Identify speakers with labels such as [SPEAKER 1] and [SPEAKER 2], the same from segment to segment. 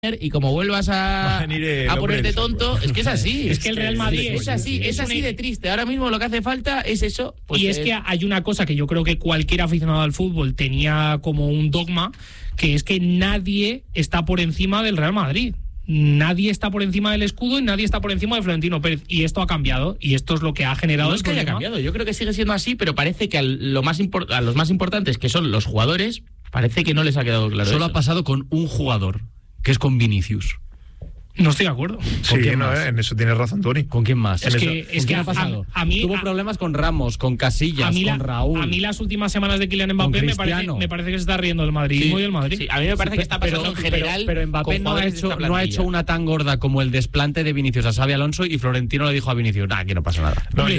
[SPEAKER 1] y como vuelvas a ponerte tonto, es que es así.
[SPEAKER 2] Es que el Real Madrid
[SPEAKER 1] es así de triste. Ahora mismo lo que hace falta es eso. Pues
[SPEAKER 2] y es que hay una cosa que yo creo que cualquier aficionado al fútbol tenía como un dogma, que es que nadie está por encima del Real Madrid. Nadie está por encima del escudo y nadie está por encima de Florentino Pérez. Y esto ha cambiado, y esto es lo que ha generado
[SPEAKER 1] no es que haya cambiado, yo creo que sigue siendo así, pero parece que a los más importantes, que son los jugadores, parece que no les ha quedado claro.
[SPEAKER 3] Solo
[SPEAKER 1] eso.
[SPEAKER 3] ha pasado con un jugador, que es con Vinicius.
[SPEAKER 2] No estoy de acuerdo.
[SPEAKER 4] Sí, en eso tienes razón, Tony.
[SPEAKER 3] ¿Con quién más?
[SPEAKER 2] Es que
[SPEAKER 3] ha pasado.
[SPEAKER 2] A mí,
[SPEAKER 3] tuvo problemas con Ramos, con Casillas, con Raúl.
[SPEAKER 2] A mí las últimas semanas de Kylian Mbappé me parece que se está riendo del madridismo y del Madrid.
[SPEAKER 1] Sí, a mí me parece que está pasando en general.
[SPEAKER 3] Pero Mbappé no ha hecho una tan gorda como el desplante de Vinicius a Xabi Alonso, y Florentino le dijo a Vinicius, aquí no pasa nada.
[SPEAKER 4] No,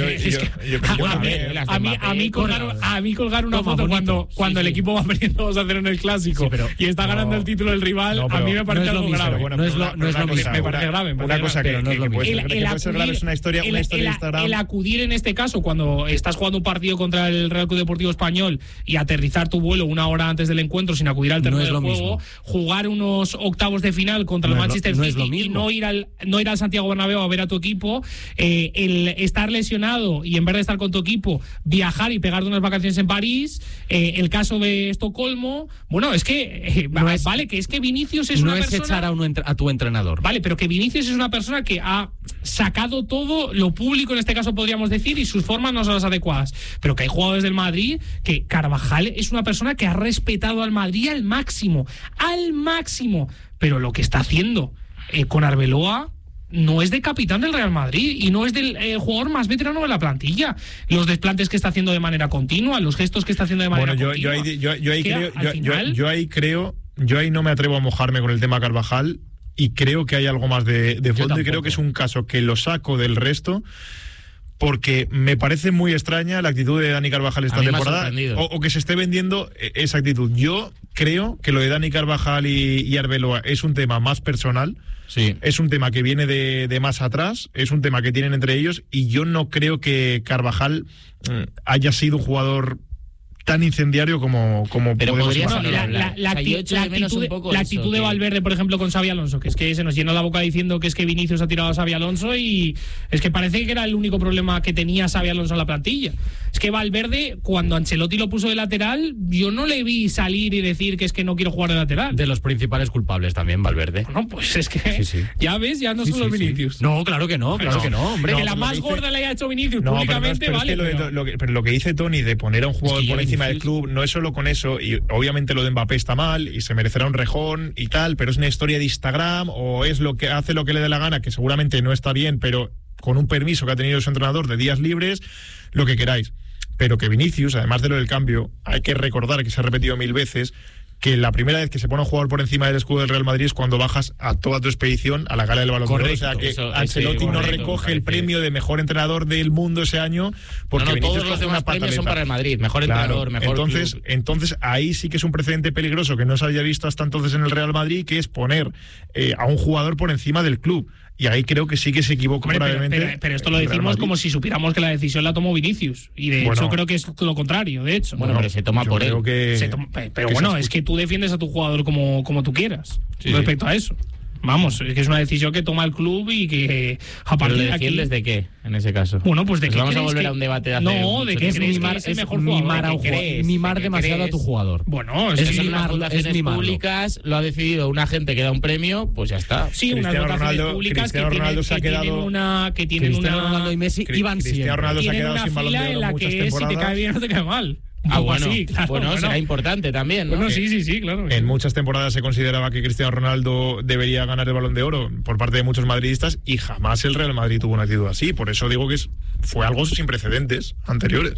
[SPEAKER 2] a mí colgar una foto cuando el equipo va perdiendo 2-0 en el Clásico y está ganando el título del rival, a mí me parece algo grave.
[SPEAKER 3] No es lo mismo.
[SPEAKER 2] Me parece grave.
[SPEAKER 4] Una cosa que no es lo mismo. Es una historia de Instagram.
[SPEAKER 2] El acudir en este caso, cuando estás jugando un partido contra el Real Club Deportivo Español y aterrizar tu vuelo una hora antes del encuentro sin acudir al terreno del juego, jugar unos octavos de final contra el Manchester City y no ir al Santiago Bernabéu a ver a tu equipo, el estar lesionado y en vez de estar con tu equipo, viajar y pegarte unas vacaciones en París, el caso de Estocolmo, bueno, es que que es que Vinicius es una persona...
[SPEAKER 3] No es echar a tu entrenador.
[SPEAKER 2] Vale, pero que Vinicius es una persona que ha sacado todo lo público, en este caso podríamos decir, y sus formas no son las adecuadas. Pero que hay jugadores del Madrid, que Carvajal es una persona que ha respetado al Madrid al máximo. Pero lo que está haciendo con Arbeloa no es de capitán del Real Madrid y no es del jugador más veterano de la plantilla. Los desplantes que está haciendo de manera continua, los gestos que está haciendo de manera continua.
[SPEAKER 4] Yo ahí no me atrevo a mojarme con el tema Carvajal. Y creo que hay algo más de fondo, y creo que es un caso que lo saco del resto, porque me parece muy extraña la actitud de Dani Carvajal esta temporada, o que se esté vendiendo esa actitud. Yo creo que lo de Dani Carvajal y Arbeloa es un tema más personal, es un tema que viene de más atrás, es un tema que tienen entre ellos, y yo no creo que Carvajal haya sido un jugador tan incendiario como
[SPEAKER 1] pero
[SPEAKER 4] podemos
[SPEAKER 1] imaginar.
[SPEAKER 2] La actitud de Valverde, por ejemplo, con Xabi Alonso, que es que se nos llenó la boca diciendo que es que Vinicius ha tirado a Xabi Alonso, y es que parece que era el único problema que tenía Xabi Alonso en la plantilla. Es que Valverde, cuando Ancelotti lo puso de lateral, yo no le vi salir y decir que es que no quiero jugar de lateral.
[SPEAKER 3] De los principales culpables también, Valverde.
[SPEAKER 2] No, pues es que ya ves, ya no son los Vinicius.
[SPEAKER 3] No, claro que no, hombre.
[SPEAKER 2] Que la más gorda le haya hecho Vinicius públicamente, vale.
[SPEAKER 4] Pero lo que dice Tony de poner a un jugador por encima del club no es solo con eso, y obviamente lo de Mbappé está mal y se merecerá un rejón y tal, pero es una historia de Instagram, o es lo que hace lo que le dé la gana, que seguramente no está bien, pero con un permiso que ha tenido su entrenador de días libres, lo que queráis. Pero que Vinicius, además de lo del cambio, hay que recordar que se ha repetido 1000 veces que la primera vez que se pone a jugar por encima del escudo del Real Madrid es cuando bajas a toda tu expedición a la gala del Balón de Oro. O sea que Ancelotti no recoge el premio de mejor entrenador del mundo ese año, porque Vinicius
[SPEAKER 1] todos los demás premios son para el Madrid, mejor entrenador, mejor club.
[SPEAKER 4] Entonces ahí sí que es un precedente peligroso que no se había visto hasta entonces en el Real Madrid, que es poner a un jugador por encima del club. Y ahí creo que sí que se equivocó probablemente.
[SPEAKER 2] Pero esto lo decimos como si supiéramos que la decisión la tomó Vinicius. Y de hecho creo que es lo contrario, de hecho.
[SPEAKER 1] Bueno, pero se toma por él.
[SPEAKER 2] Pero bueno, es que tú defiendes a tu jugador como tú quieras respecto a eso. Vamos, es que es una decisión que toma el club y que a partir de aquí...
[SPEAKER 1] ¿Defiendes de qué, en ese caso?
[SPEAKER 2] Bueno, pues de que
[SPEAKER 1] vamos a volver a un debate de hace
[SPEAKER 2] de que es el mejor jugador.
[SPEAKER 3] Mimar demasiado a tu jugador.
[SPEAKER 2] Bueno,
[SPEAKER 1] es mimar, votaciones públicas, lo ha decidido una gente que da un premio, pues ya está.
[SPEAKER 2] Sí, unas votaciones públicas que tienen
[SPEAKER 3] Cristiano Ronaldo y Messi iban siempre.
[SPEAKER 4] Cristiano Ronaldo se ha quedado sin Balón de Oro
[SPEAKER 2] en la que si te cae bien o no te cae mal.
[SPEAKER 1] Bueno, será importante también, ¿no?
[SPEAKER 2] Bueno, sí, claro.
[SPEAKER 4] En muchas temporadas se consideraba que Cristiano Ronaldo debería ganar el Balón de Oro por parte de muchos madridistas, y jamás el Real Madrid tuvo una actitud así. Por eso digo que fue algo sin precedentes anteriores.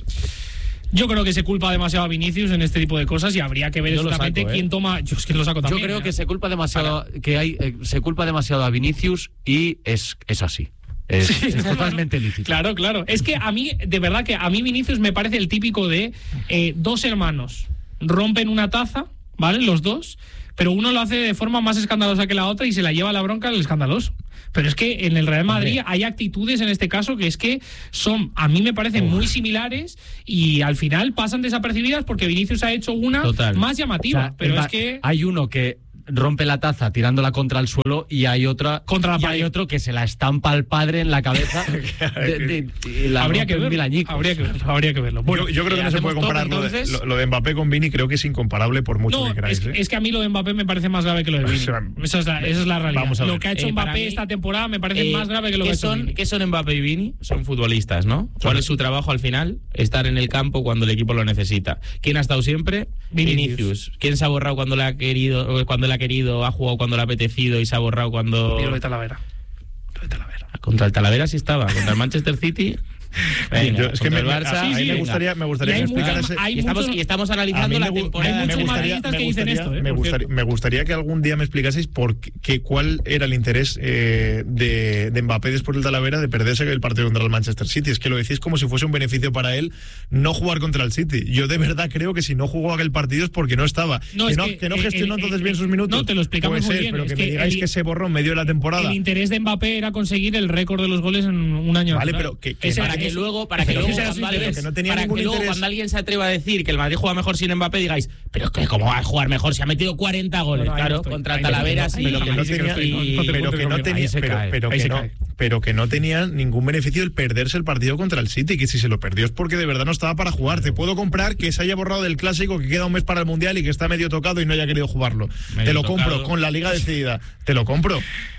[SPEAKER 2] Yo creo que se culpa demasiado a Vinicius en este tipo de cosas, y habría que ver exactamente quién toma. Yo es que lo saco también.
[SPEAKER 3] Yo creo que se culpa demasiado se culpa demasiado a Vinicius, y es así. Es totalmente lícito.
[SPEAKER 2] Claro. Es que a mí, de verdad que a mí Vinicius me parece el típico de dos hermanos rompen una taza, ¿vale? Los dos, pero uno lo hace de forma más escandalosa que la otra y se la lleva a la bronca el escandaloso. Pero es que en el Real Madrid hay actitudes en este caso que es que son, a mí me parecen muy similares, y al final pasan desapercibidas porque Vinicius ha hecho una más llamativa.
[SPEAKER 3] O sea, pero es que hay uno que rompe la taza tirándola contra el suelo y hay otra hay otro que se la estampa al padre en la cabeza.
[SPEAKER 2] Habría que verlo.
[SPEAKER 4] Bueno, yo creo que no se puede comparar lo de Mbappé con Vini, creo que es incomparable por mucho que queráis.
[SPEAKER 2] Es que a mí lo de Mbappé me parece más grave que lo de Vini. Esa es la realidad. Lo que ha hecho Mbappé esta temporada me parece más grave que lo que ha hecho Vini.
[SPEAKER 1] ¿Qué son Mbappé y Vini? Son futbolistas, ¿no? ¿Cuál es su trabajo al final? Estar en el campo cuando el equipo lo necesita. ¿Quién ha estado siempre? Vinicius. ¿Quién se ha borrado cuando le ha querido, ha jugado cuando le ha apetecido y se ha borrado cuando...
[SPEAKER 2] Y lo de Talavera.
[SPEAKER 1] Contra el Talavera sí estaba, contra el Manchester City... Venga,
[SPEAKER 4] es que el Barça, me gustaría que me explicaras.
[SPEAKER 1] Y estamos analizando la temporada.
[SPEAKER 4] Me gustaría que algún día me explicaseis cuál era el interés de Mbappé después del Talavera de perderse el partido contra el Manchester City. Es que lo decís como si fuese un beneficio para él no jugar contra el City. Yo de verdad creo que si no jugó aquel partido es porque no estaba. Que no gestionó entonces bien sus minutos.
[SPEAKER 2] No, te lo explicamos muy bien.
[SPEAKER 4] Pero que me digáis que se borró en medio de la temporada.
[SPEAKER 2] El interés de Mbappé era conseguir el récord de los goles en un año.
[SPEAKER 1] Vale, pero para que luego cuando alguien se atreva a decir que el Madrid juega mejor sin Mbappé digáis, pero que cómo va a jugar mejor si ha metido 40 goles, contra Talavera sí,
[SPEAKER 4] pero que no tenía ningún beneficio el perderse el partido contra el City, que si se lo perdió es porque de verdad no estaba para jugar. Te puedo comprar que se haya borrado del clásico, que queda un mes para el Mundial y que está medio tocado y no haya querido jugarlo. Te lo compro con la Liga decidida. Te lo compro.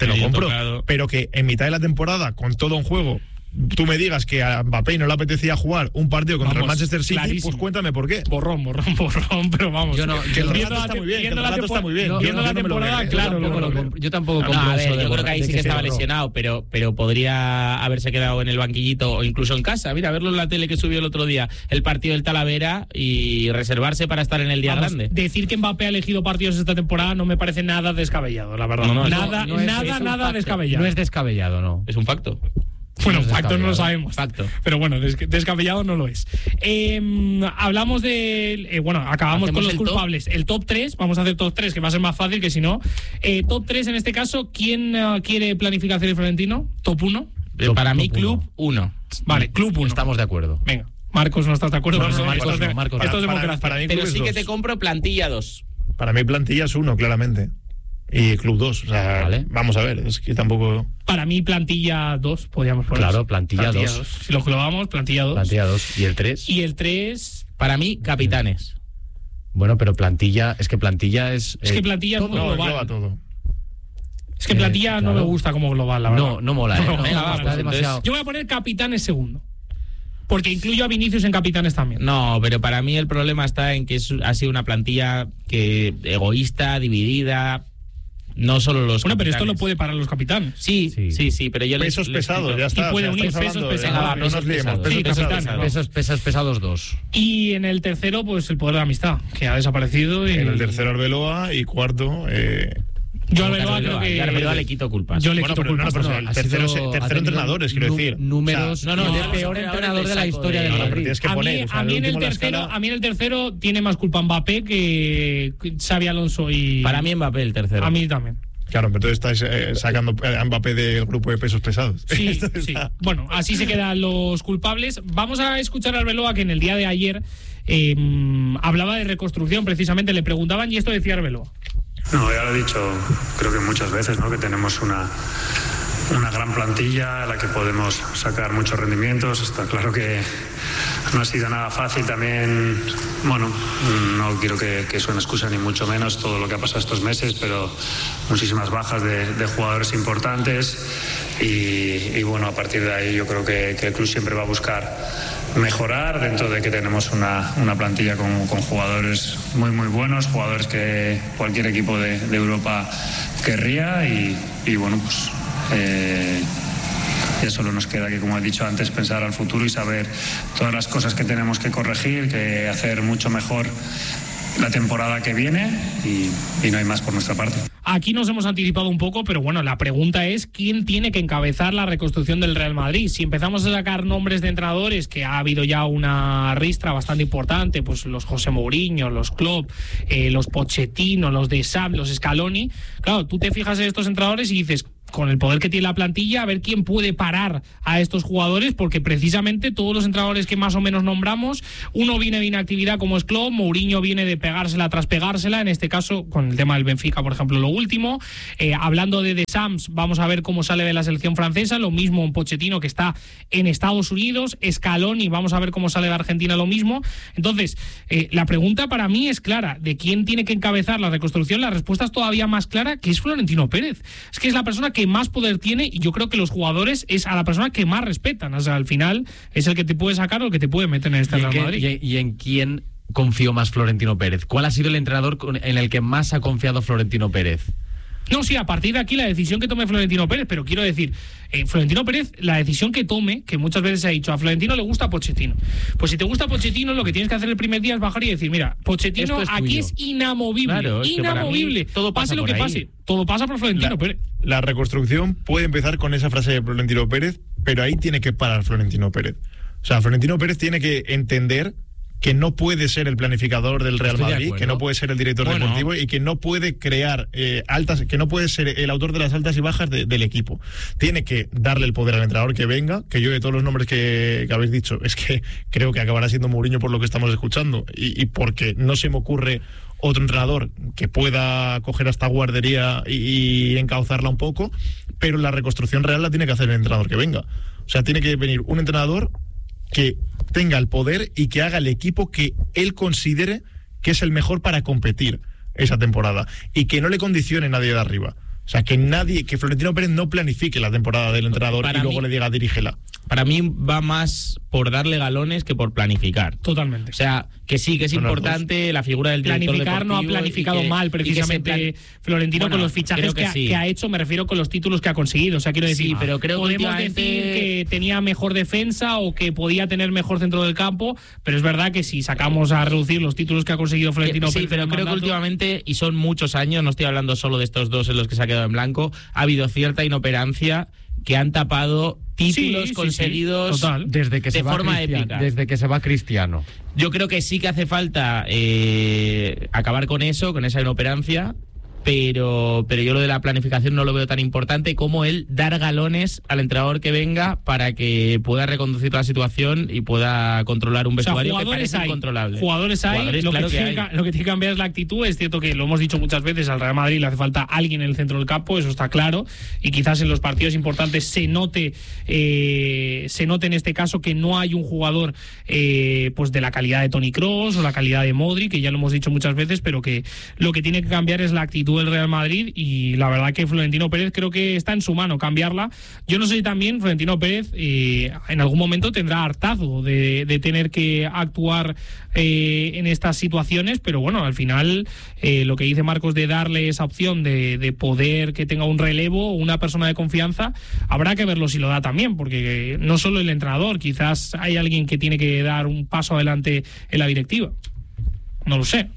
[SPEAKER 4] Pero que en mitad de la temporada, con todo en juego, tú me digas que a Mbappé no le apetecía jugar un partido contra el Manchester City, clarísimo. Pues cuéntame por qué.
[SPEAKER 2] Borrón, pero vamos.
[SPEAKER 4] El relato está muy bien.
[SPEAKER 2] Viendo la temporada, claro.
[SPEAKER 3] Yo tampoco compro eso.
[SPEAKER 1] Yo creo que ahí sí que estaba lesionado, pero podría haberse quedado en el banquillito o incluso en casa. Mira, verlo en la tele que subió el otro día, el partido del Talavera, y reservarse para estar en el día grande.
[SPEAKER 2] Decir que Mbappé ha elegido partidos esta temporada no me parece nada descabellado, la verdad. Nada descabellado.
[SPEAKER 3] No es descabellado, no.
[SPEAKER 1] Es un facto.
[SPEAKER 2] Bueno, facto no lo sabemos.
[SPEAKER 1] Facto.
[SPEAKER 2] Pero bueno, descabellado no lo es. Hablamos de... acabamos con los culpables. El top 3, vamos a hacer top 3, que va a ser más fácil que si no. Top 3 en este caso, ¿quién quiere planificación y Florentino? Top 1.
[SPEAKER 1] Para mí, Club 1.
[SPEAKER 2] Vale, Club 1.
[SPEAKER 3] Estamos de acuerdo.
[SPEAKER 2] Venga. Marcos, ¿no estás de acuerdo?
[SPEAKER 3] Marcos.
[SPEAKER 2] Esto es democracia.
[SPEAKER 4] Para mí,
[SPEAKER 1] pero sí que te compro plantilla 2.
[SPEAKER 4] Para mí plantilla es 1, claramente. Y Club 2, o sea, vale. Vamos a ver, es que tampoco...
[SPEAKER 2] Para mí plantilla 2, podríamos poner.
[SPEAKER 3] Claro, plantilla 2.
[SPEAKER 2] Si lo clavamos, plantilla 2.
[SPEAKER 3] Plantilla 2. ¿Y el 3?
[SPEAKER 2] Y el 3...
[SPEAKER 1] Para mí, capitanes.
[SPEAKER 3] Bueno, pero plantilla... Es que plantilla es...
[SPEAKER 2] Es que plantilla es global.
[SPEAKER 4] Todo.
[SPEAKER 2] Es que plantilla no me gusta como global, la verdad.
[SPEAKER 3] No mola,
[SPEAKER 2] está demasiado. Yo voy a poner capitanes segundo. Porque incluyo a Vinicius en capitanes también.
[SPEAKER 1] No, pero para mí el problema está en que ha sido una plantilla egoísta, dividida... No solo los
[SPEAKER 2] capitanes.
[SPEAKER 1] Pero
[SPEAKER 2] esto lo puede parar los capitanes.
[SPEAKER 1] Sí, pero yo
[SPEAKER 4] pesos pesados, ya está.
[SPEAKER 2] Y puede unir pesos pesados.
[SPEAKER 4] No nos liemos.
[SPEAKER 3] Pesos pesados 2.
[SPEAKER 2] Y en el tercero, pues el poder de la amistad, que ha desaparecido.
[SPEAKER 4] En el tercero, Arbeloa. Y cuarto...
[SPEAKER 2] Yo a Arbeloa creo que...
[SPEAKER 1] Arbeloa le quito culpas.
[SPEAKER 2] Yo le quito culpas.
[SPEAKER 4] El tercero entrenadores, quiero decir.
[SPEAKER 3] Números... el peor entrenador de la historia del Madrid.
[SPEAKER 2] A mí en el tercero tiene más culpa Mbappé que Xavi Alonso y...
[SPEAKER 1] Para mí Mbappé el tercero.
[SPEAKER 2] A mí también.
[SPEAKER 4] Claro, pero entonces estáis sacando a Mbappé del grupo de pesos pesados.
[SPEAKER 2] Sí. Bueno, así se quedan los culpables. Vamos a escuchar a Arbeloa, que en el día de ayer hablaba de reconstrucción, precisamente. Le preguntaban y esto decía Arbeloa.
[SPEAKER 5] No, ya lo he dicho, creo que muchas veces, ¿no? Que tenemos una gran plantilla a la que podemos sacar muchos rendimientos. Está claro que no ha sido nada fácil también. Bueno, no quiero que suene excusa ni mucho menos todo lo que ha pasado estos meses, pero muchísimas bajas de jugadores importantes y bueno, a partir de ahí yo creo que el club siempre va a buscar mejorar dentro de que tenemos una plantilla con jugadores muy buenos, jugadores que cualquier equipo de Europa querría y bueno, pues ya solo nos queda que, como he dicho antes, pensar al futuro y saber todas las cosas que tenemos que corregir, que hacer mucho mejor la temporada que viene y no hay más por nuestra parte.
[SPEAKER 2] Aquí nos hemos anticipado un poco, pero bueno, la pregunta es ¿quién tiene que encabezar la reconstrucción del Real Madrid? Si empezamos a sacar nombres de entrenadores, que ha habido ya una ristra bastante importante, pues los José Mourinho, los Klopp, los Pochettino, los de Sam, los Scaloni, claro, tú te fijas en estos entrenadores y dices, con el poder que tiene la plantilla, a ver quién puede parar a estos jugadores, porque precisamente todos los entrenadores que más o menos nombramos, uno viene de inactividad como es Klopp, Mourinho viene de pegársela tras pegársela, en este caso con el tema del Benfica, por ejemplo, lo último. Hablando de Sams, vamos a ver cómo sale de la selección francesa, lo mismo en Pochettino, que está en Estados Unidos, Scaloni, vamos a ver cómo sale de Argentina, lo mismo. Entonces, la pregunta para mí es clara, de quién tiene que encabezar la reconstrucción. La respuesta es todavía más clara, que es Florentino Pérez. Es que es la persona que más poder tiene, y yo creo que los jugadores es a la persona que más respetan. O sea, al final es el que te puede sacar o el que te puede meter en este Real Madrid.
[SPEAKER 3] ¿Y en quién confió más Florentino Pérez? ¿Cuál ha sido el entrenador en el que más ha confiado Florentino Pérez?
[SPEAKER 2] No, sí, a partir de aquí la decisión que tome Florentino Pérez, pero quiero decir, Florentino Pérez, la decisión que tome, que muchas veces se ha dicho, a Florentino le gusta Pochettino. Pues si te gusta Pochettino, lo que tienes que hacer el primer día es bajar y decir, mira, Pochettino aquí es inamovible,
[SPEAKER 1] claro, es
[SPEAKER 2] inamovible.
[SPEAKER 1] Todo pasa
[SPEAKER 2] pase lo que
[SPEAKER 1] ahí.
[SPEAKER 2] pase, todo pasa por Florentino Pérez.
[SPEAKER 4] La reconstrucción puede empezar con esa frase de Florentino Pérez, pero ahí tiene que parar Florentino Pérez. O sea, Florentino Pérez tiene que entender que no puede ser el planificador del Real Madrid, que no puede ser el director deportivo y que no puede crear que no puede ser el autor de las altas y bajas del equipo. Tiene que darle el poder al entrenador que venga, que yo de todos los nombres que habéis dicho, es que creo que acabará siendo Mourinho por lo que estamos escuchando y porque no se me ocurre otro entrenador que pueda coger a esta guardería y encauzarla un poco, pero la reconstrucción real la tiene que hacer el entrenador que venga. O sea, tiene que venir un entrenador que tenga el poder y que haga el equipo que él considere que es el mejor para competir esa temporada y que no le condicione nadie de arriba. O sea, que Florentino Pérez no planifique la temporada del entrenador y luego le diga dirígela.
[SPEAKER 1] Para mí va más por darle galones que por planificar.
[SPEAKER 2] Totalmente.
[SPEAKER 1] O sea, que sí, que es importante la figura del director
[SPEAKER 2] planificar
[SPEAKER 1] deportivo.
[SPEAKER 2] No ha planificado mal precisamente Florentino con los fichajes que ha hecho, me refiero con los títulos que ha conseguido. O sea, quiero decir,
[SPEAKER 1] pero creo
[SPEAKER 2] podemos decir que tenía mejor defensa o que podía tener mejor centro del campo, pero es verdad que si sacamos a reducir los títulos que ha conseguido Florentino Pérez.
[SPEAKER 1] Sí, pero creo que últimamente, y son muchos años, no estoy hablando solo de estos dos en los que se ha quedado en blanco, ha habido cierta inoperancia que han tapado títulos conseguidos
[SPEAKER 3] desde que
[SPEAKER 1] de forma épica.
[SPEAKER 3] Desde que se va Cristiano.
[SPEAKER 1] Yo creo que sí que hace falta acabar con eso, con esa inoperancia, pero yo lo de la planificación no lo veo tan importante como el dar galones al entrenador que venga para que pueda reconducir la situación y pueda controlar un vestuario que parece incontrolable.
[SPEAKER 2] Jugadores hay, lo que tiene que cambiar es la actitud. Es cierto que lo hemos dicho muchas veces, al Real Madrid le hace falta alguien en el centro del campo, eso está claro, y quizás en los partidos importantes se note en este caso que no hay un jugador pues de la calidad de Toni Kroos o la calidad de Modric, que ya lo hemos dicho muchas veces, pero que lo que tiene que cambiar es la actitud del Real Madrid, y la verdad que Florentino Pérez creo que está en su mano cambiarla. Yo no sé si también Florentino Pérez en algún momento tendrá hartazgo de tener que actuar en estas situaciones, pero bueno, al final lo que dice Marcos de darle esa opción de poder que tenga un relevo, una persona de confianza, habrá que verlo si lo da también, porque no solo el entrenador, quizás hay alguien que tiene que dar un paso adelante en la directiva. No lo sé.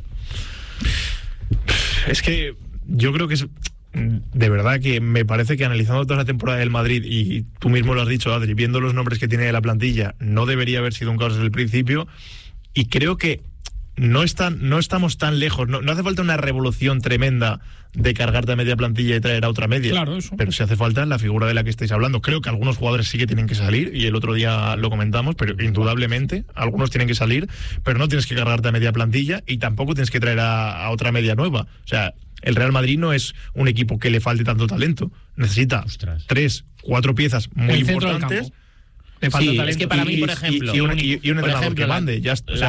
[SPEAKER 4] Es que yo creo que es de verdad que me parece que analizando toda la temporada del Madrid, y tú mismo lo has dicho, Adri, viendo los nombres que tiene la plantilla, no debería haber sido un caos desde el principio, y creo que no estamos tan lejos, no hace falta una revolución tremenda de cargarte a media plantilla y traer a otra media.
[SPEAKER 2] Claro, eso.
[SPEAKER 4] Pero si hace falta la figura de la que estáis hablando. Creo que algunos jugadores sí que tienen que salir, y el otro día lo comentamos, pero indudablemente algunos tienen que salir, pero no tienes que cargarte a media plantilla y tampoco tienes que traer a otra media nueva. O sea, el Real Madrid no es un equipo que le falte tanto talento. Necesita 3, 4 piezas muy importantes.
[SPEAKER 2] Le falta talento.
[SPEAKER 1] Es que para mí, por ejemplo,
[SPEAKER 4] y un entrenador que mande.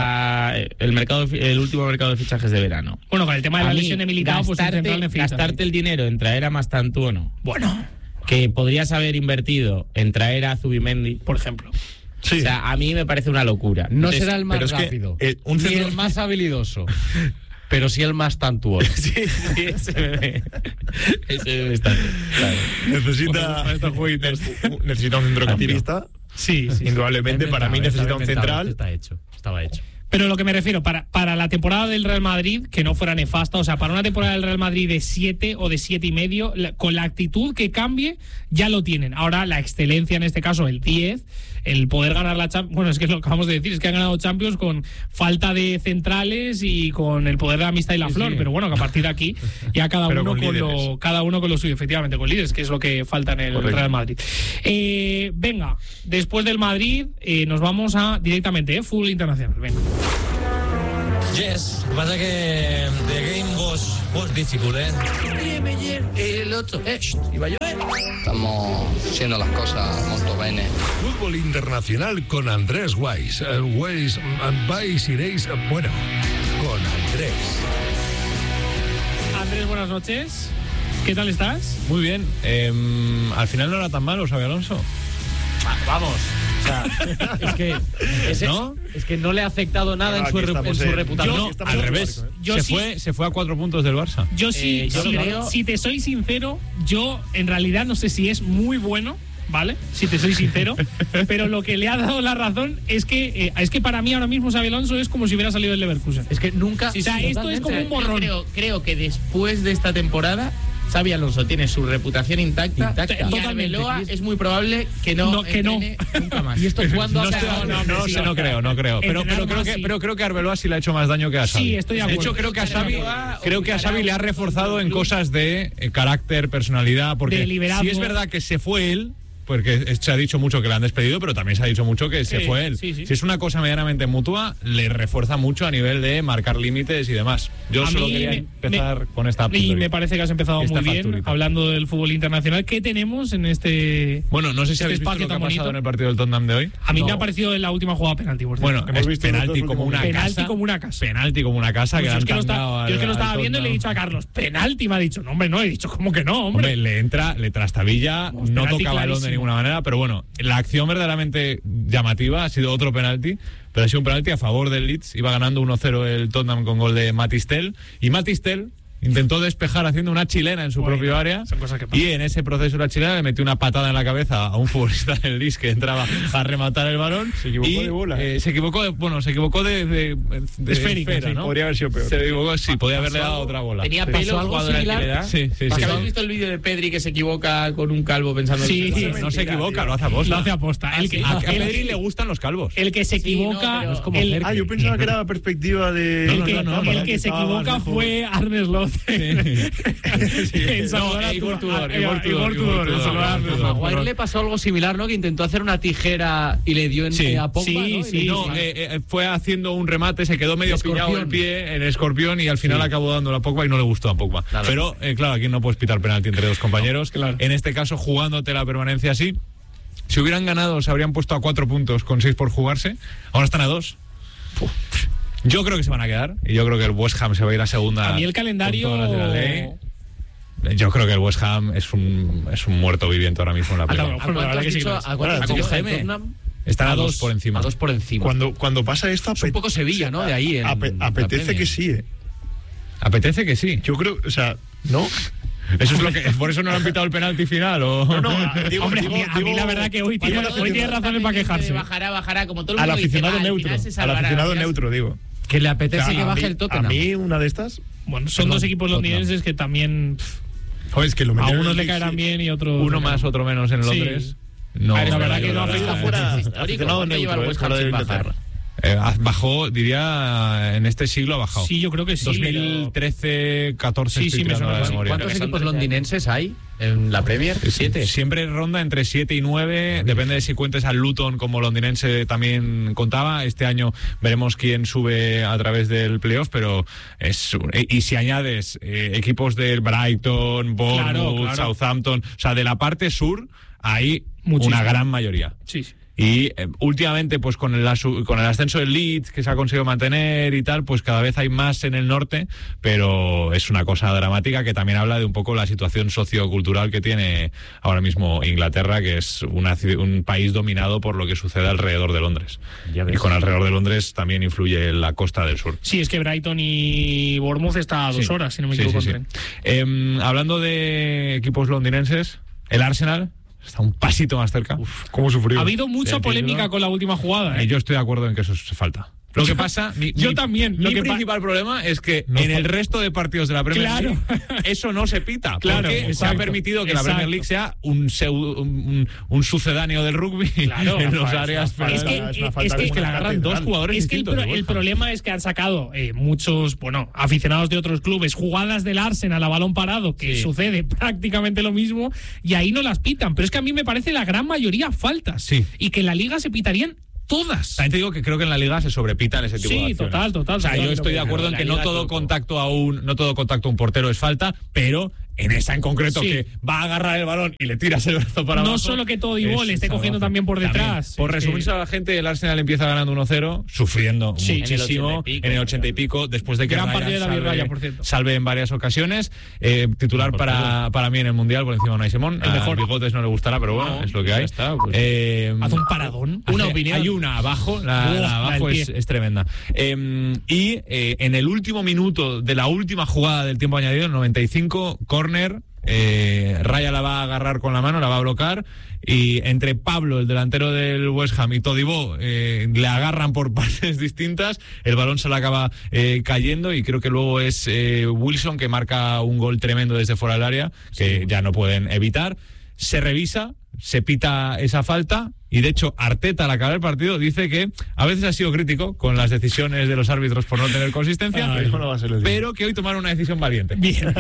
[SPEAKER 1] El último mercado de fichajes de verano.
[SPEAKER 2] Bueno, con el tema de la lesión de Militao, pues
[SPEAKER 1] gastarte el dinero en traer a Mastantuono.
[SPEAKER 2] Bueno,
[SPEAKER 1] que podrías haber invertido en traer a Zubimendi, por ejemplo.
[SPEAKER 4] Sí.
[SPEAKER 1] O sea, a mí me parece una locura.
[SPEAKER 3] No será el más rápido, ni el más habilidoso, pero sí el más tantuoso.
[SPEAKER 1] Sí, ese bebé está. Claro.
[SPEAKER 4] Necesita un centrocampista.
[SPEAKER 2] Sí.
[SPEAKER 4] Indudablemente, para mí necesita un central.
[SPEAKER 3] Estaba hecho.
[SPEAKER 2] Pero lo que me refiero, para la temporada del Real Madrid, que no fuera nefasta, o sea, para una temporada del Real Madrid de 7 o de 7,5, con la actitud que cambie, ya lo tienen. Ahora, la excelencia, en este caso, el 10, el poder ganar la Champions, bueno, es que es lo que acabamos de decir, es que han ganado Champions con falta de centrales y con el poder de la amistad y la flor, pero bueno, que a partir de aquí ya cada uno con lo suyo, efectivamente, con líderes, que es lo que falta en el Real Madrid. Venga, después del Madrid, nos vamos directamente, fútbol internacional, venga.
[SPEAKER 6] Yes, pasa que the game was difficult, el 8, iba a llover.
[SPEAKER 7] Estamos haciendo las cosas molto bene.
[SPEAKER 8] Fútbol internacional con Andrés Weiss. Vais, iréis, bueno, con Andrés.
[SPEAKER 2] Andrés, buenas noches. ¿Qué tal estás?
[SPEAKER 4] Muy bien. Al final no era tan malo, Xabi Alonso.
[SPEAKER 3] Vamos. O sea, es que no le ha afectado nada en su reputación.
[SPEAKER 4] No, al revés. Se fue a 4 puntos del Barça.
[SPEAKER 2] Yo sí, si te soy sincero, yo en realidad no sé si es muy bueno, ¿vale? Si te soy sincero, pero lo que le ha dado la razón es que para mí ahora mismo Xabi Alonso es como si hubiera salido del Leverkusen.
[SPEAKER 3] Es que nunca...
[SPEAKER 2] O sea, esto es como un borrón.
[SPEAKER 1] Creo que después de esta temporada Xabi Alonso tiene su reputación intacta. Y Arbeloa es muy probable que no. Nunca más.
[SPEAKER 3] ¿Y esto cuándo
[SPEAKER 4] No creo. Pero creo que Arbeloa sí le ha hecho más daño que a Xavi.
[SPEAKER 2] Sí, estoy de acuerdo.
[SPEAKER 4] De hecho, creo que a Xavi le ha reforzado en cosas de carácter, personalidad, porque si es verdad que se fue él, porque se ha dicho mucho que le han despedido, pero también se ha dicho mucho que se fue él.
[SPEAKER 2] Sí.
[SPEAKER 4] Si es una cosa medianamente mutua, le refuerza mucho a nivel de marcar límites y demás. Yo solo quería empezar con esta
[SPEAKER 2] y me parece que has empezado muy bien, hablando del fútbol internacional. ¿Qué tenemos en este
[SPEAKER 4] Bueno, no sé si habéis visto lo que ha pasado en el partido del Tottenham de hoy.
[SPEAKER 2] A mí me ha parecido en la última jugada penalti.
[SPEAKER 4] Bueno, hemos visto penalti como una casa. Penalti como una casa.
[SPEAKER 2] Yo es que lo estaba viendo y le he dicho a Carlos, penalti, me ha dicho. No, hombre, no, he dicho, ¿cómo que no, hombre?
[SPEAKER 4] Le trastabilla, no toca balón de ninguna manera, pero bueno, la acción verdaderamente llamativa ha sido otro penalti, pero ha sido un penalti a favor del Leeds. Iba ganando 1-0 el Tottenham con gol de Matistel, y Matistel intentó despejar haciendo una chilena en su propio área, y en ese proceso de la chilena le metió una patada en la cabeza a un futbolista del Leeds que entraba a rematar el balón.
[SPEAKER 9] Se equivocó de bola.
[SPEAKER 4] Se equivocó de esfera, ¿no?
[SPEAKER 9] Podría haber sido peor.
[SPEAKER 4] Se equivocó, sí, podía haberle dado otra bola.
[SPEAKER 1] Tenía pelo el jugador al que le da.
[SPEAKER 4] Sí.
[SPEAKER 1] ¿Habéis visto el vídeo de Pedri que se equivoca con un calvo pensando
[SPEAKER 2] que
[SPEAKER 4] no se equivoca, lo hace aposta.
[SPEAKER 2] Lo hace aposta.
[SPEAKER 4] A Pedri le gustan los calvos.
[SPEAKER 2] El que se equivoca
[SPEAKER 9] es como yo pensaba que era la perspectiva de
[SPEAKER 2] el que se equivoca fue Arne Slot.
[SPEAKER 1] Igor Tudor.
[SPEAKER 3] A Maguire le pasó algo similar, ¿no? Que intentó hacer una tijera y le dio a Pogba, ¿no?
[SPEAKER 4] Fue haciendo un remate, se quedó medio pillado el pie en escorpión y al final acabó dándole a Pogba y no le gustó a Pogba. Claro. Pero, claro, aquí no puedes pitar penalti entre dos compañeros.
[SPEAKER 2] Claro.
[SPEAKER 4] En este caso, jugándote la permanencia así. Si hubieran ganado, se habrían puesto a 4 puntos con 6 por jugarse. Ahora están a 2. Yo creo que se van a quedar y yo creo que el West Ham se va a ir a segunda.
[SPEAKER 2] A mí el calendario...
[SPEAKER 4] Yo creo que el West Ham es un muerto viviente ahora mismo en la Premier. Están a 2 por encima.
[SPEAKER 3] A 2 por encima.
[SPEAKER 9] Cuando pasa esto...
[SPEAKER 3] Es un poco Sevilla, ¿no? De ahí.
[SPEAKER 9] Apetece que sí,
[SPEAKER 4] Apetece que sí.
[SPEAKER 9] Yo creo, o sea, ¿no?
[SPEAKER 4] Eso es lo que, por eso no le han pitado el penalti final, ¿o?
[SPEAKER 2] A mí la verdad que hoy tiene razones para quejarse.
[SPEAKER 1] Bajará como todo el
[SPEAKER 9] mundo
[SPEAKER 1] al aficionado
[SPEAKER 9] neutro. Al aficionado neutro, digo.
[SPEAKER 3] Que le apetece que baje el Tottenham.
[SPEAKER 9] A mí una de estas...
[SPEAKER 2] Bueno, son dos equipos londinenses que también...
[SPEAKER 9] Joder, es que lo
[SPEAKER 2] a unos le caerán bien y otros...
[SPEAKER 4] Uno más, otro menos en Londres.
[SPEAKER 2] No, la verdad que no afecta fuera.
[SPEAKER 1] Aficionado neutro,
[SPEAKER 4] bajó, diría, en este siglo ha bajado.
[SPEAKER 2] Sí, yo creo que sí.
[SPEAKER 4] 2013, 14.
[SPEAKER 2] Sí, me suena.
[SPEAKER 3] ¿Cuántos equipos londinenses hay en la Premier?
[SPEAKER 1] 7.
[SPEAKER 4] Siempre ronda entre 7 y 9. Depende de si cuentes al Luton como londinense también contaba. Este año veremos quién sube a través del playoff, pero y si añades equipos del Brighton, Bournemouth, Southampton, o sea, de la parte sur hay una gran mayoría.
[SPEAKER 2] Sí.
[SPEAKER 4] Y últimamente, pues con el ascenso del Leeds, que se ha conseguido mantener y tal, pues cada vez hay más en el norte, pero es una cosa dramática que también habla de un poco la situación sociocultural que tiene ahora mismo Inglaterra, que es un país dominado por lo que sucede alrededor de Londres. Y con alrededor de Londres también influye la costa del sur.
[SPEAKER 2] Sí, es que Brighton y Bournemouth está a 2 horas, si no me equivoco.
[SPEAKER 4] Sí. Hablando de equipos londinenses, el Arsenal está un pasito más cerca.
[SPEAKER 9] ¿Cómo sufrió?
[SPEAKER 2] Ha habido mucha polémica con la última jugada.
[SPEAKER 4] Yo estoy de acuerdo en que eso se falta.
[SPEAKER 10] Lo que pasa,
[SPEAKER 2] yo también.
[SPEAKER 10] Mi principal problema es que en el resto de partidos de la Premier League eso no se pita. Porque se ha permitido que la Premier League sea un sucedáneo del rugby en los áreas.
[SPEAKER 2] Es que
[SPEAKER 10] la agarran dos jugadores distintos.
[SPEAKER 2] El problema es que han sacado muchos aficionados de otros clubes jugadas del Arsenal a balón parado, que sucede prácticamente lo mismo, y ahí no las pitan. Pero es que a mí me parece la gran mayoría faltas. Y que en la Liga se pitarían todas.
[SPEAKER 10] También te digo que creo que en la Liga se sobrepitan ese tipo de acciones.
[SPEAKER 2] Sí, total.
[SPEAKER 10] O sea, yo estoy de acuerdo en que no todo contacto a un portero es falta, pero en esa en concreto que va a agarrar el balón y le tiras el brazo para abajo.
[SPEAKER 2] No solo que Todibo le esté cogiendo también por detrás.
[SPEAKER 10] Por resumirse a la gente, el Arsenal empieza ganando 1-0, sufriendo muchísimo en el 80 y pico, después de que salve en varias ocasiones. Titular para mí en el Mundial, por encima de Unai Simón. El mejor. Bigotes no le gustará, pero bueno, es lo que hay.
[SPEAKER 2] Hace un paradón. Una opinión.
[SPEAKER 10] Hay una abajo, la abajo es tremenda. Y en el último minuto de la última jugada del tiempo añadido, el 95, corner, Raya la va a agarrar con la mano, la va a bloquear, y entre Pablo, el delantero del West Ham, y Todibo le agarran por partes distintas, el balón se le acaba cayendo, y creo que luego es Wilson que marca un gol tremendo desde fuera del área, que ya no pueden evitar. Se revisa, se pita esa falta, y de hecho Arteta al acabar el partido dice que a veces ha sido crítico con las decisiones de los árbitros por no tener consistencia, pero que hoy tomaron una decisión valiente.
[SPEAKER 3] Bien.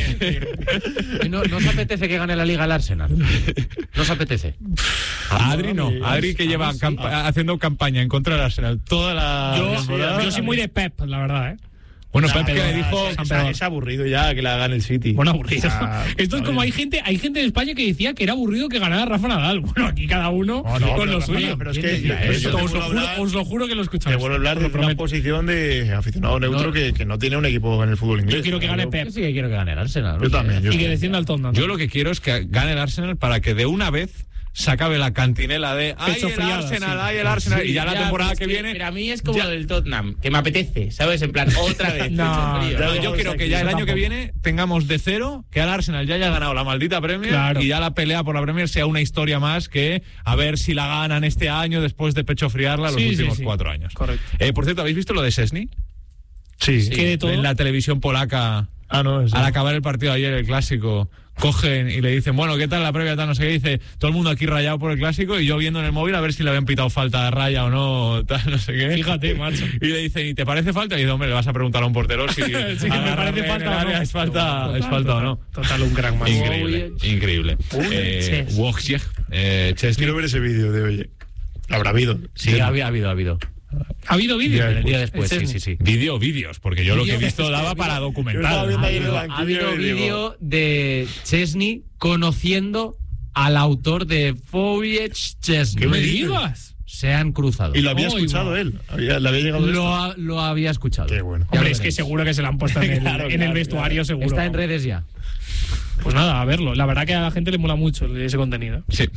[SPEAKER 3] ¿No os apetece que gane la Liga el Arsenal? ¿No os apetece?
[SPEAKER 10] A Adri no. Adri que lleva haciendo campaña en contra del Arsenal toda la temporada.
[SPEAKER 2] Yo soy muy de Pep, la verdad,
[SPEAKER 10] Bueno, Pep que dijo
[SPEAKER 9] es aburrido ya que la gane el City.
[SPEAKER 2] Bueno, aburrido. Esto es como hay gente en España que decía que era aburrido que ganara Rafa Nadal. Bueno, aquí cada uno con lo suyo.
[SPEAKER 9] Pero es que
[SPEAKER 2] os lo juro que lo escuchamos.
[SPEAKER 9] Te vuelvo a hablar de una posición de aficionado neutro que no tiene un equipo en el fútbol inglés.
[SPEAKER 2] Yo quiero que gane Pep.
[SPEAKER 3] Yo sí que quiero que gane el Arsenal.
[SPEAKER 9] Yo también.
[SPEAKER 2] Y que descienda al Tottenham.
[SPEAKER 10] Yo lo que quiero es que gane el Arsenal para que de una vez se acabe la cantinela de ¡ay, el Arsenal! Y ya la temporada que viene...
[SPEAKER 1] Pero a mí es como lo del Tottenham, que me apetece, ¿sabes? En plan, otra vez.
[SPEAKER 10] Yo quiero que ya el año que viene tengamos de cero, que al Arsenal ya haya ganado la maldita Premier, y ya la pelea por la Premier sea una historia más que a ver si la ganan este año después de pecho friarla los últimos 4 años.
[SPEAKER 2] Correcto.
[SPEAKER 10] Por cierto, ¿habéis visto lo de Szczesny?
[SPEAKER 9] Sí.
[SPEAKER 2] ¿Qué de todo?
[SPEAKER 10] En la televisión polaca, al acabar el partido ayer, el clásico, cogen y le dicen, bueno, ¿qué tal la previa? Tal, no sé qué. Dice, todo el mundo aquí rayado por el clásico, y yo viendo en el móvil a ver si le habían pitado falta de raya o no, tal, no sé qué.
[SPEAKER 2] Fíjate, macho.
[SPEAKER 10] Y le dicen, ¿y te parece falta? Y dice, hombre, le vas a preguntar a un portero si
[SPEAKER 2] sí, que me parece falta o no.
[SPEAKER 10] ¿Es falta o no?
[SPEAKER 2] Total, un crack más.
[SPEAKER 10] Increíble. Wojciech Szczesny.
[SPEAKER 9] Quiero ver ese vídeo de hoy. Habrá habido.
[SPEAKER 3] Sí, ha habido.
[SPEAKER 2] ¿Ha habido vídeo?
[SPEAKER 3] El día después, sí.
[SPEAKER 10] Vídeos, porque yo lo que he visto daba para documentar.
[SPEAKER 3] Ha habido vídeo de Szczesny conociendo al autor de Wojciech Szczesny.
[SPEAKER 2] ¿Qué me digas?
[SPEAKER 3] Se han cruzado.
[SPEAKER 9] Y lo había escuchado él. ¿Le había llegado
[SPEAKER 3] lo había escuchado.
[SPEAKER 9] Qué bueno.
[SPEAKER 2] Hombre, es que seguro que se lo han puesto en el vestuario, seguro.
[SPEAKER 3] Está en redes ya.
[SPEAKER 2] Pues nada, a verlo. La verdad que a la gente le mola mucho ese contenido.
[SPEAKER 10] Sí.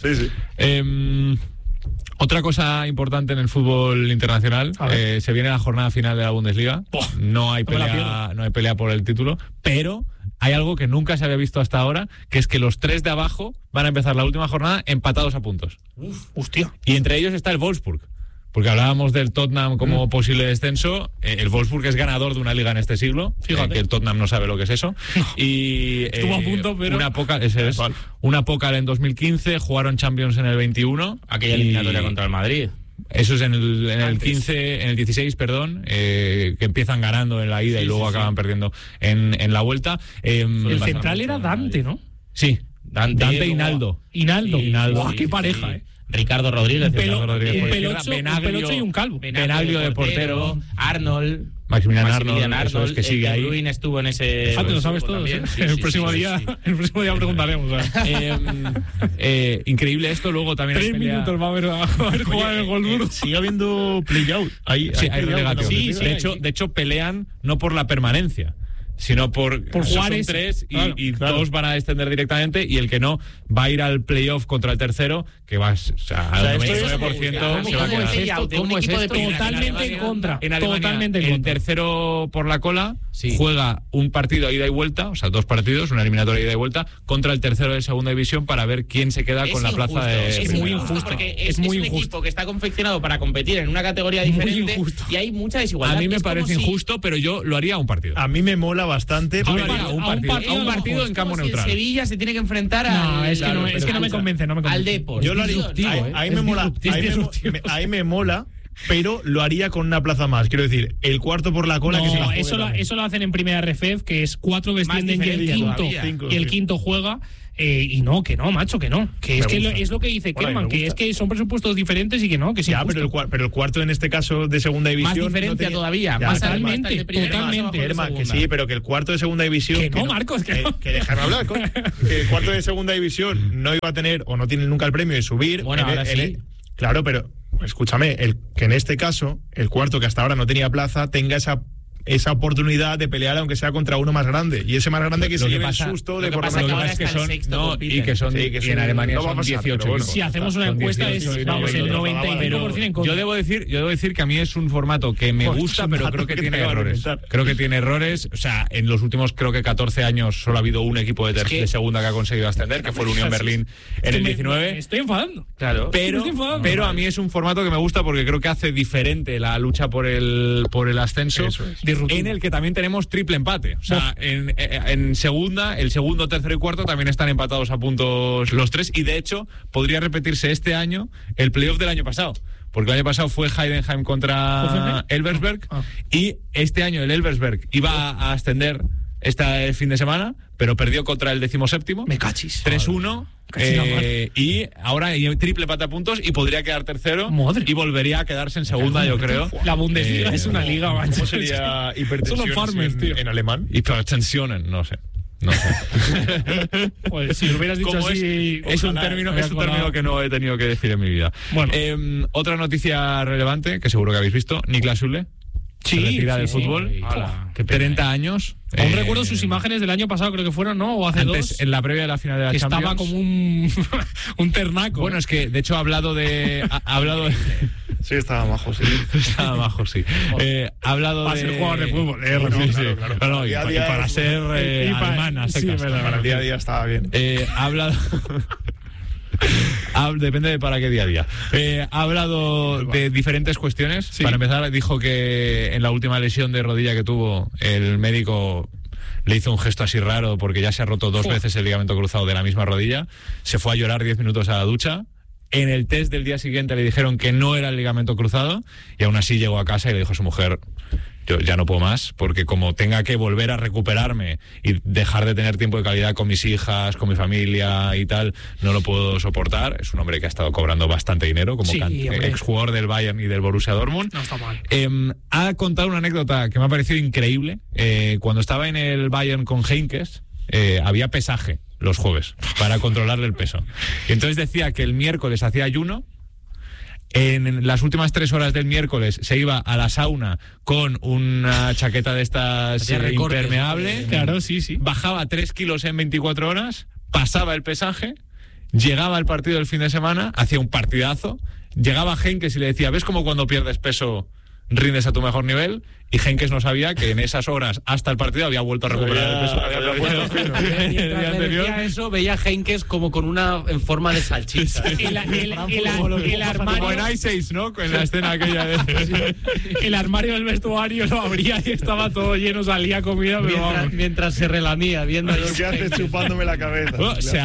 [SPEAKER 10] Otra cosa importante en el fútbol internacional, se viene la jornada final de la Bundesliga. No hay pelea por el título, pero hay algo que nunca se había visto hasta ahora, que es que los 3 de abajo van a empezar la última jornada empatados a puntos.
[SPEAKER 2] Hostia.
[SPEAKER 10] Y entre ellos está el Wolfsburg. Porque hablábamos del Tottenham como posible descenso. El Wolfsburg es ganador de una liga en este siglo.
[SPEAKER 2] Fíjate.
[SPEAKER 10] Que el Tottenham no sabe lo que es eso. Y
[SPEAKER 2] estuvo a punto, pero...
[SPEAKER 10] Una Pokal en 2015, jugaron Champions en el 21.
[SPEAKER 1] Aquella eliminatoria contra el Madrid.
[SPEAKER 10] Eso es en el 15, en el 16, perdón, que empiezan ganando en la ida y luego acaban perdiendo en la vuelta.
[SPEAKER 2] El central era Dante, ¿no?
[SPEAKER 10] Sí, Dante y Naldo.
[SPEAKER 2] Guau, qué pareja,
[SPEAKER 1] Ricardo Rodríguez.
[SPEAKER 2] Un pelocho y un calvo.
[SPEAKER 10] Benaglio de portero.
[SPEAKER 1] Arnold.
[SPEAKER 10] Maximiliano Arnold, eso es que sigue ahí.
[SPEAKER 1] Ruin estuvo en ese...
[SPEAKER 2] Fíjate, lo sabes todo. El próximo día preguntaremos.
[SPEAKER 10] Increíble esto, luego también
[SPEAKER 2] 3 minutos va a haber jugado el gol duro.
[SPEAKER 9] Sigue habiendo play-out.
[SPEAKER 10] Hay relegativo. De hecho, pelean no por la permanencia, sino por
[SPEAKER 2] jugar
[SPEAKER 10] son 3 y 2 van a descender directamente y el que no va a ir al playoff contra el tercero, que va al 99% se va a quedar.
[SPEAKER 2] ¿Cómo es esto? Totalmente en contra.
[SPEAKER 10] En Alemania, el tercero por la cola juega un partido a ida y vuelta, o sea, 2 partidos, una eliminatoria ida y vuelta, contra el tercero de segunda división para ver quién se queda con la plaza de...
[SPEAKER 1] Es muy injusto, porque es muy un equipo que está confeccionado para competir en una categoría diferente y hay mucha desigualdad.
[SPEAKER 10] A mí me parece injusto, pero yo lo haría a un partido.
[SPEAKER 4] A mí me mola bastante.
[SPEAKER 10] A un partido en campo neutral.
[SPEAKER 1] El Sevilla se tiene que enfrentar
[SPEAKER 2] es que no me convence,
[SPEAKER 1] al Depor.
[SPEAKER 4] Yo lo haría. Ahí me mola. Ahí me mola. Pero lo haría con una plaza más. Quiero decir, el cuarto por la cola.
[SPEAKER 2] No, eso lo hacen en primera RFF, que es 4 descienden y el quinto juega. Y no, macho, que no. Que es lo que dice Kerman, que es que son presupuestos diferentes y que no, que sí.
[SPEAKER 4] Pero el cuarto en este caso de segunda división.
[SPEAKER 1] Más diferencia todavía.
[SPEAKER 2] Totalmente.
[SPEAKER 4] Kerman, que sí, pero que el cuarto de segunda división.
[SPEAKER 2] Que no, Marcos, que no.
[SPEAKER 4] Que déjame hablar, coño. Que el cuarto de segunda división no iba a tener o no tiene nunca el premio de subir.
[SPEAKER 1] Bueno, ahora sí.
[SPEAKER 4] Claro, pero escúchame, que en este caso, el cuarto que hasta ahora no tenía plaza, tenga esa oportunidad de pelear aunque sea contra uno más grande y ese más grande que se lleve el susto de por lo menos
[SPEAKER 10] y en Alemania son 18.
[SPEAKER 2] Si hacemos una encuesta es el 95% en contra.
[SPEAKER 10] Yo debo decir que a mí es un formato que me gusta, pero creo que tiene errores. Creo que tiene errores, o sea, en los últimos creo que 14 años solo ha habido un equipo de segunda que ha conseguido ascender, que fue el Unión Berlín en el 19.
[SPEAKER 2] Me estoy enfadando.
[SPEAKER 10] Claro. Pero a mí es un formato que me gusta porque creo que hace diferente la lucha por el ascenso. En el que también tenemos triple empate. O sea, en segunda, el segundo, tercero y cuarto también están empatados a puntos los 3. Y de hecho, podría repetirse este año el playoff del año pasado. Porque el año pasado fue Heidenheim contra Elversberg. Y este año el Elversberg iba a ascender este fin de semana, pero perdió contra el 17º.
[SPEAKER 2] Me cachis.
[SPEAKER 10] 3-1. Y ahora hay triple empate a puntos y podría quedar tercero. Y volvería a quedarse en segunda, yo creo.
[SPEAKER 2] La Bundesliga es una liga, macho.
[SPEAKER 4] ¿Cómo sería hipertensión en alemán?
[SPEAKER 10] Hipertensionen, no sé.
[SPEAKER 2] Pues si lo hubieras dicho así,
[SPEAKER 10] es un término que no he tenido que decir en mi vida.
[SPEAKER 2] Bueno.
[SPEAKER 10] Otra noticia relevante que seguro que habéis visto: Niklas Süle se retira del fútbol. 30 años.
[SPEAKER 2] Aún recuerdo sus imágenes del año pasado, creo que fueron, ¿no? O hace
[SPEAKER 10] antes,
[SPEAKER 2] 2.
[SPEAKER 10] En la previa de la final de la Champions.
[SPEAKER 2] Estaba como un ternaco.
[SPEAKER 10] Bueno, es que de hecho ha hablado de
[SPEAKER 4] Sí, estaba majo, sí.
[SPEAKER 10] Ha hablado
[SPEAKER 2] para ser jugador de fútbol.
[SPEAKER 10] Claro. Y para ser alemana.
[SPEAKER 4] Para el día a día estaba bien.
[SPEAKER 10] Ha hablado... Depende de para qué día a día. Ha hablado de diferentes cuestiones. Sí. Para empezar, dijo que en la última lesión de rodilla que tuvo, el médico le hizo un gesto así raro porque ya se ha roto 2 veces el ligamento cruzado de la misma rodilla. Se fue a llorar 10 minutos a la ducha. En el test del día siguiente le dijeron que no era el ligamento cruzado y aún así llegó a casa y le dijo a su mujer: yo ya no puedo más, porque como tenga que volver a recuperarme y dejar de tener tiempo de calidad con mis hijas, con mi familia y tal, no lo puedo soportar. Es un hombre que ha estado cobrando bastante dinero como exjugador del Bayern y del Borussia Dortmund.
[SPEAKER 2] No está mal.
[SPEAKER 10] Ha contado una anécdota que me ha parecido increíble. Cuando estaba en el Bayern con Heinkes, había pesaje los jueves para controlarle el peso. Y entonces decía que el miércoles hacía ayuno. En las últimas 3 horas del miércoles se iba a la sauna con una chaqueta de estas impermeable.
[SPEAKER 2] Claro, sí.
[SPEAKER 10] Bajaba 3 kilos en 24 horas, pasaba el pesaje, llegaba al partido del fin de semana, hacía un partidazo, llegaba Heinkes y le decía: ¿ves como cuando pierdes peso rindes a tu mejor nivel? Y Heinkes no sabía que en esas horas hasta el partido había vuelto a recuperar el peso.
[SPEAKER 3] Mientras le decía eso, veía a Heinkes como con una en forma de salchicha.
[SPEAKER 2] El armario...
[SPEAKER 10] Como en I-6, ¿no? En la escena aquella de...
[SPEAKER 2] El armario del vestuario lo abría y estaba todo lleno, salía comida, pero
[SPEAKER 3] mientras se relamía, viendo...
[SPEAKER 4] Lo que hace chupándome la cabeza.
[SPEAKER 10] Bueno, se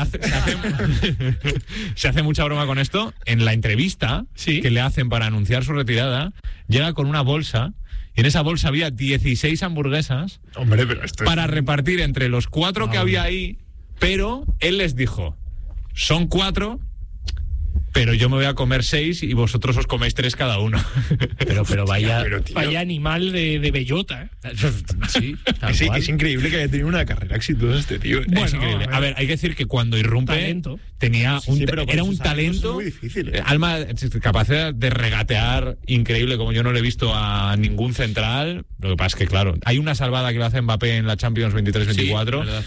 [SPEAKER 10] hace mucha broma con esto. En la entrevista que le hacen para anunciar su retirada, llega con una bolsa. Y en esa bolsa había 16 hamburguesas.
[SPEAKER 4] Hombre, pero
[SPEAKER 10] para repartir entre los 4 que había ahí. Pero él les dijo: son 4, pero yo me voy a comer 6 y vosotros os coméis 3 cada uno.
[SPEAKER 3] Pero vaya
[SPEAKER 2] animal de bellota,
[SPEAKER 3] Sí,
[SPEAKER 4] sí, que es increíble que haya tenido una carrera exitosa este tío.
[SPEAKER 10] Bueno, es increíble. A ver, hay que decir que cuando irrumpe tenía era un talento,
[SPEAKER 4] muy difícil,
[SPEAKER 10] alma, capacidad de regatear increíble, como yo no le he visto a ningún central. Lo que pasa es que, claro, hay una salvada que lo hace Mbappé en la Champions 23-24.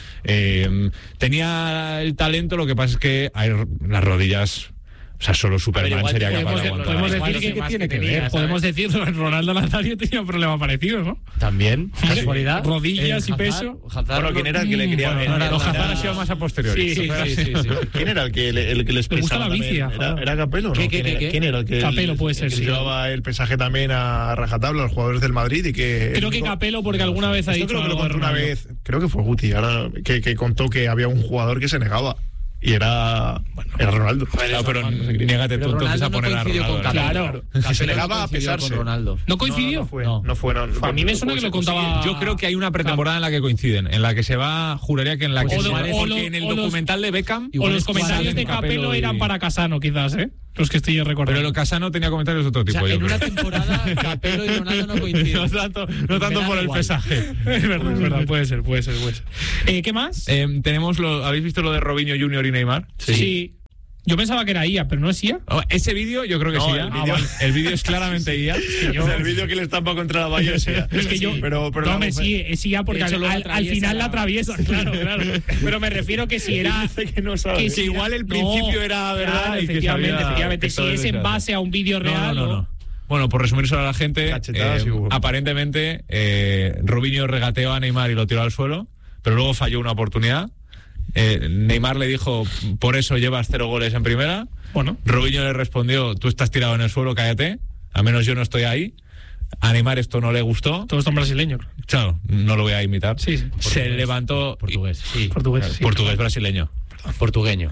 [SPEAKER 10] Tenía el talento, lo que pasa es que hay las rodillas. O sea, solo Superman sería capaz de aguantar.
[SPEAKER 2] Podemos decir que tiene que ver. Podemos decir que Ronaldo Nazario tenía un problema parecido, ¿no?
[SPEAKER 3] También, casualidad.
[SPEAKER 2] Rodillas y peso.
[SPEAKER 4] Bueno, ¿quién era el que le quería ganar?
[SPEAKER 10] Hazard ha sido más a posteriori.
[SPEAKER 3] Sí.
[SPEAKER 4] ¿Quién era el que les pesaba?
[SPEAKER 2] Me gusta la bici.
[SPEAKER 4] ¿Era Capello? ¿Quién era el que
[SPEAKER 2] Capello puede ser, sí.
[SPEAKER 4] llevaba el pesaje también a rajatabla a los jugadores del Madrid y que...
[SPEAKER 2] Creo que Capello, porque alguna vez ha dicho
[SPEAKER 4] creo que
[SPEAKER 2] algo
[SPEAKER 4] lo contó una vez, creo que fue Guti, ahora que contó que había un jugador que se negaba. Y era Ronaldo.
[SPEAKER 10] Claro, pero niégate tú entonces a poner a Ronaldo.
[SPEAKER 2] Claro.
[SPEAKER 4] Se negaba a pesarse.
[SPEAKER 2] ¿No coincidió?
[SPEAKER 4] No fue.
[SPEAKER 2] A mí me suena que lo contaba.
[SPEAKER 10] Yo creo que hay una pretemporada en la que coinciden, en la que se va, juraría que en la que se va, porque en el documental de Beckham
[SPEAKER 2] o los comentarios de Capello eran para Casano, quizás, los que estoy yo recordando.
[SPEAKER 10] Pero Casano tenía comentarios de otro tipo.
[SPEAKER 3] O sea, en una temporada Capello y Ronaldo no coinciden.
[SPEAKER 10] No tanto por el pesaje.
[SPEAKER 2] Es verdad, puede ser. ¿Qué más?
[SPEAKER 10] ¿Habéis visto lo de Robinho Jr. y Neymar?
[SPEAKER 2] Sí. Yo pensaba que era IA, pero no es IA.
[SPEAKER 10] Ese vídeo yo creo que sí. El vídeo es claramente IA.
[SPEAKER 4] El vídeo que le estampa contra la valla es IA.
[SPEAKER 2] Es que yo. Pero sí, es IA porque al final la atraviesa. Claro. Pero me refiero que si era.
[SPEAKER 10] Que si igual el principio era verdad.
[SPEAKER 2] Claro, efectivamente. Si es en base a un vídeo real.
[SPEAKER 10] No. Bueno, por resumírselo a la gente, aparentemente Robinho regateó a Neymar y lo tiró al suelo, pero luego falló una oportunidad. Neymar le dijo, por eso llevas 0 goles en primera.
[SPEAKER 2] Bueno.
[SPEAKER 10] Robinho le respondió, tú estás tirado en el suelo, cállate, a menos yo no estoy ahí. A Neymar esto no le gustó.
[SPEAKER 2] Todos son brasileños.
[SPEAKER 10] Claro, no lo voy a imitar.
[SPEAKER 2] Sí.
[SPEAKER 10] Se levantó...
[SPEAKER 3] Portugués.
[SPEAKER 10] Portugués brasileño.
[SPEAKER 3] Portugueño.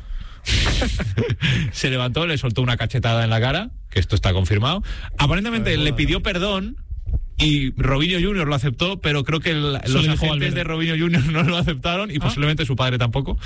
[SPEAKER 10] Se levantó, le soltó una cachetada en la cara, que esto está confirmado. Aparentemente le pidió perdón y Robinho Jr. lo aceptó, pero creo que los agentes de Robinho Jr. no lo aceptaron y posiblemente su padre tampoco.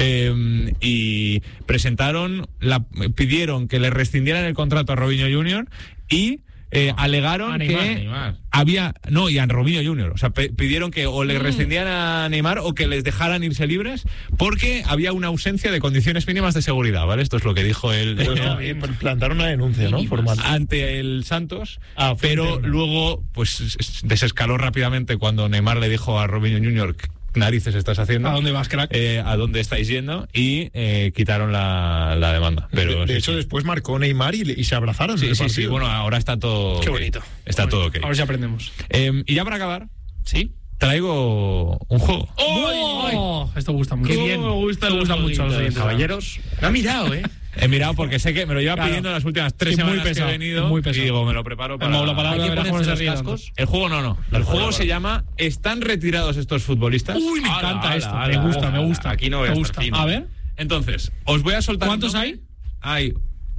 [SPEAKER 10] Y pidieron que le rescindieran el contrato a Robinho Jr. y alegaron que había... No, y a Robinho Jr. O sea, pidieron que o le rescindieran a Neymar o que les dejaran irse libres porque había una ausencia de condiciones mínimas de seguridad, ¿vale? Esto es lo que dijo él.
[SPEAKER 4] Plantaron una denuncia, ¿no? Formal.
[SPEAKER 10] Ante el Santos, pero luego pues desescaló rápidamente cuando Neymar le dijo a Robinho Jr. narices estás haciendo,
[SPEAKER 2] ¿a dónde vas, crack?
[SPEAKER 10] ¿A dónde estáis yendo? Y quitaron la demanda. Pero
[SPEAKER 4] de hecho después marcó Neymar y se abrazaron.
[SPEAKER 10] Sí, bueno, ahora está todo...
[SPEAKER 2] Qué bonito.
[SPEAKER 10] Está todo ok.
[SPEAKER 2] A ver si aprendemos.
[SPEAKER 10] Y ya para acabar,
[SPEAKER 2] ¿sí?
[SPEAKER 10] Traigo un juego.
[SPEAKER 2] ¡Oh! Esto gusta mucho.
[SPEAKER 3] Qué bien.
[SPEAKER 2] Me gusta mucho a los oyentes.
[SPEAKER 3] Caballeros. Me ha mirado,
[SPEAKER 10] He mirado porque sé que me lo lleva pidiendo las últimas 3 semanas que he venido y digo, me lo preparo para...
[SPEAKER 2] ¿Hay que ponerse los
[SPEAKER 10] cascos? El juego no. El juego se llama ¿Están retirados estos futbolistas?
[SPEAKER 2] Uy, me encanta esto. Me gusta.
[SPEAKER 10] Aquí no voy a estar fino.
[SPEAKER 2] A ver.
[SPEAKER 10] Entonces, os voy a soltar...
[SPEAKER 2] ¿Cuántos hay?
[SPEAKER 10] Hay...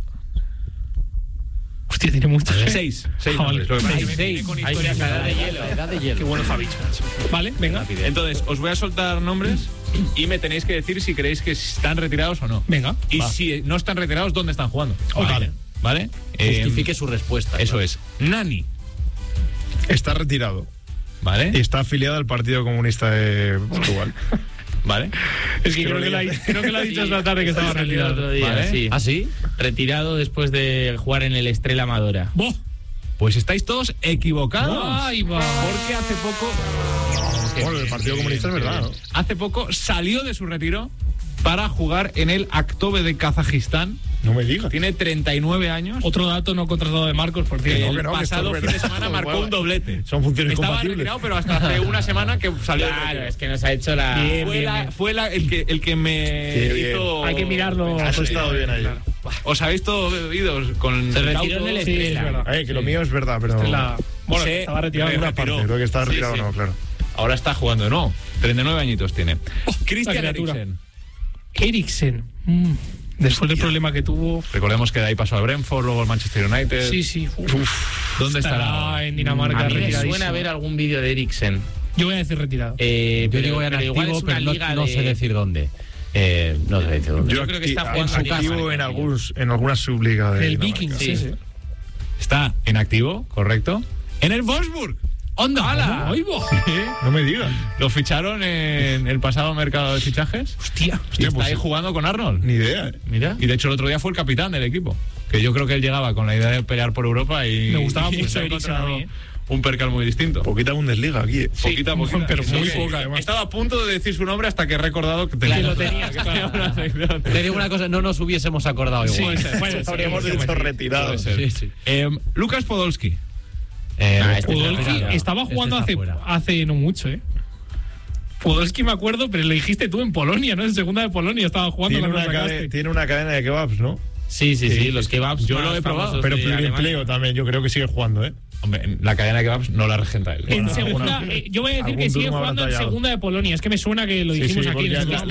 [SPEAKER 2] Hostia, tiene muchos.
[SPEAKER 10] 6.
[SPEAKER 3] 6.
[SPEAKER 10] Con historias
[SPEAKER 3] edad de hielo.
[SPEAKER 2] Qué bueno, Javi. Vale, venga.
[SPEAKER 10] Entonces, os voy a soltar nombres y me tenéis que decir si creéis que están retirados o no.
[SPEAKER 2] Venga.
[SPEAKER 10] Y si no están retirados, ¿dónde están jugando? Vale.
[SPEAKER 3] Justifique su respuesta.
[SPEAKER 10] Eso es. Nani.
[SPEAKER 4] Está retirado.
[SPEAKER 10] Vale.
[SPEAKER 4] Y está afiliado al Partido Comunista de Portugal.
[SPEAKER 10] Vale.
[SPEAKER 2] Es que creo que lo ha dicho esta tarde que estaba retirado.
[SPEAKER 1] Otro día,
[SPEAKER 10] ¿Vale?
[SPEAKER 1] sí.
[SPEAKER 3] ¿Ah, sí?
[SPEAKER 1] Retirado después de jugar en el Estrella Amadora.
[SPEAKER 2] ¡Boh!
[SPEAKER 10] Pues estáis todos equivocados.
[SPEAKER 2] ¡Ay, va!
[SPEAKER 10] Porque hace poco...
[SPEAKER 4] Bueno, el Partido Comunista es verdad, ¿no?
[SPEAKER 10] Hace poco salió de su retiro para jugar en el Aktobe de Kazajistán.
[SPEAKER 4] No me digas.
[SPEAKER 10] Tiene 39 años.
[SPEAKER 2] Otro dato no contratado de Marcos, por cierto.
[SPEAKER 10] El pasado fin de semana marcó un doblete.
[SPEAKER 4] Son funciones
[SPEAKER 10] Estaba
[SPEAKER 4] compatibles.
[SPEAKER 10] retirado, pero hasta hace una semana que salió.
[SPEAKER 1] Claro, es que nos ha hecho la...
[SPEAKER 10] Fue el que me hizo...
[SPEAKER 2] Hay que mirarlo.
[SPEAKER 4] Has estado bien ahí.
[SPEAKER 10] Os habéis todo oídos con...
[SPEAKER 1] Se retiró en el Estrella.
[SPEAKER 4] Que lo mío es verdad, pero...
[SPEAKER 2] Bueno, estaba retirado en una parte.
[SPEAKER 4] Creo que estaba retirado, no, claro.
[SPEAKER 10] Ahora está jugando, no. 39 añitos tiene. Christian
[SPEAKER 2] Eriksen. Después del problema que tuvo.
[SPEAKER 10] Recordemos que de ahí pasó al Brentford, luego al Manchester United.
[SPEAKER 2] Sí.
[SPEAKER 10] ¿Dónde estará?
[SPEAKER 2] En Dinamarca.
[SPEAKER 1] A mí me suena ver algún vídeo de Eriksen.
[SPEAKER 2] Yo voy a decir retirado.
[SPEAKER 3] Yo digo en activo, pero no sé decir dónde. No sé.
[SPEAKER 1] Yo creo que está jugando
[SPEAKER 4] activo en alguna subliga
[SPEAKER 2] del Viking. Sí.
[SPEAKER 10] Está en activo, correcto. En el Wolfsburg.
[SPEAKER 2] ¡Onda!
[SPEAKER 4] No me digas.
[SPEAKER 10] Lo ficharon en el pasado mercado de fichajes.
[SPEAKER 2] Hostia,
[SPEAKER 10] y está ahí jugando con Arnold.
[SPEAKER 4] Ni idea.
[SPEAKER 10] Mira. Y de hecho el otro día fue el capitán del equipo. Que yo creo que él llegaba con la idea de pelear por Europa y
[SPEAKER 2] me gustaba mucho Eriksen a mí.
[SPEAKER 10] Un percal muy distinto.
[SPEAKER 4] Poquita Bundesliga aquí.
[SPEAKER 10] Poquita.
[SPEAKER 2] Pero muy poca, además.
[SPEAKER 10] He estado a punto de decir su nombre hasta que he recordado que
[SPEAKER 3] lo tenías. Te digo una cosa, no nos hubiésemos acordado igual.
[SPEAKER 4] Sí, habríamos dicho retirado.
[SPEAKER 10] Sí. Lucas Podolski.
[SPEAKER 2] Podolski estaba jugando hace no mucho, Podolski me acuerdo, pero lo dijiste tú en Polonia, ¿no? En segunda de Polonia estaba jugando.
[SPEAKER 4] Tiene una cadena de kebabs, ¿no?
[SPEAKER 1] Sí, los kebabs.
[SPEAKER 10] Yo lo he probado.
[SPEAKER 4] Pero pluriempleo también, yo creo que sigue jugando,
[SPEAKER 10] Hombre, la cadena de kebabs no la regenta él.
[SPEAKER 2] En segunda, yo voy a decir que sigue jugando en segunda de Polonia. Es que me suena que lo dijimos aquí.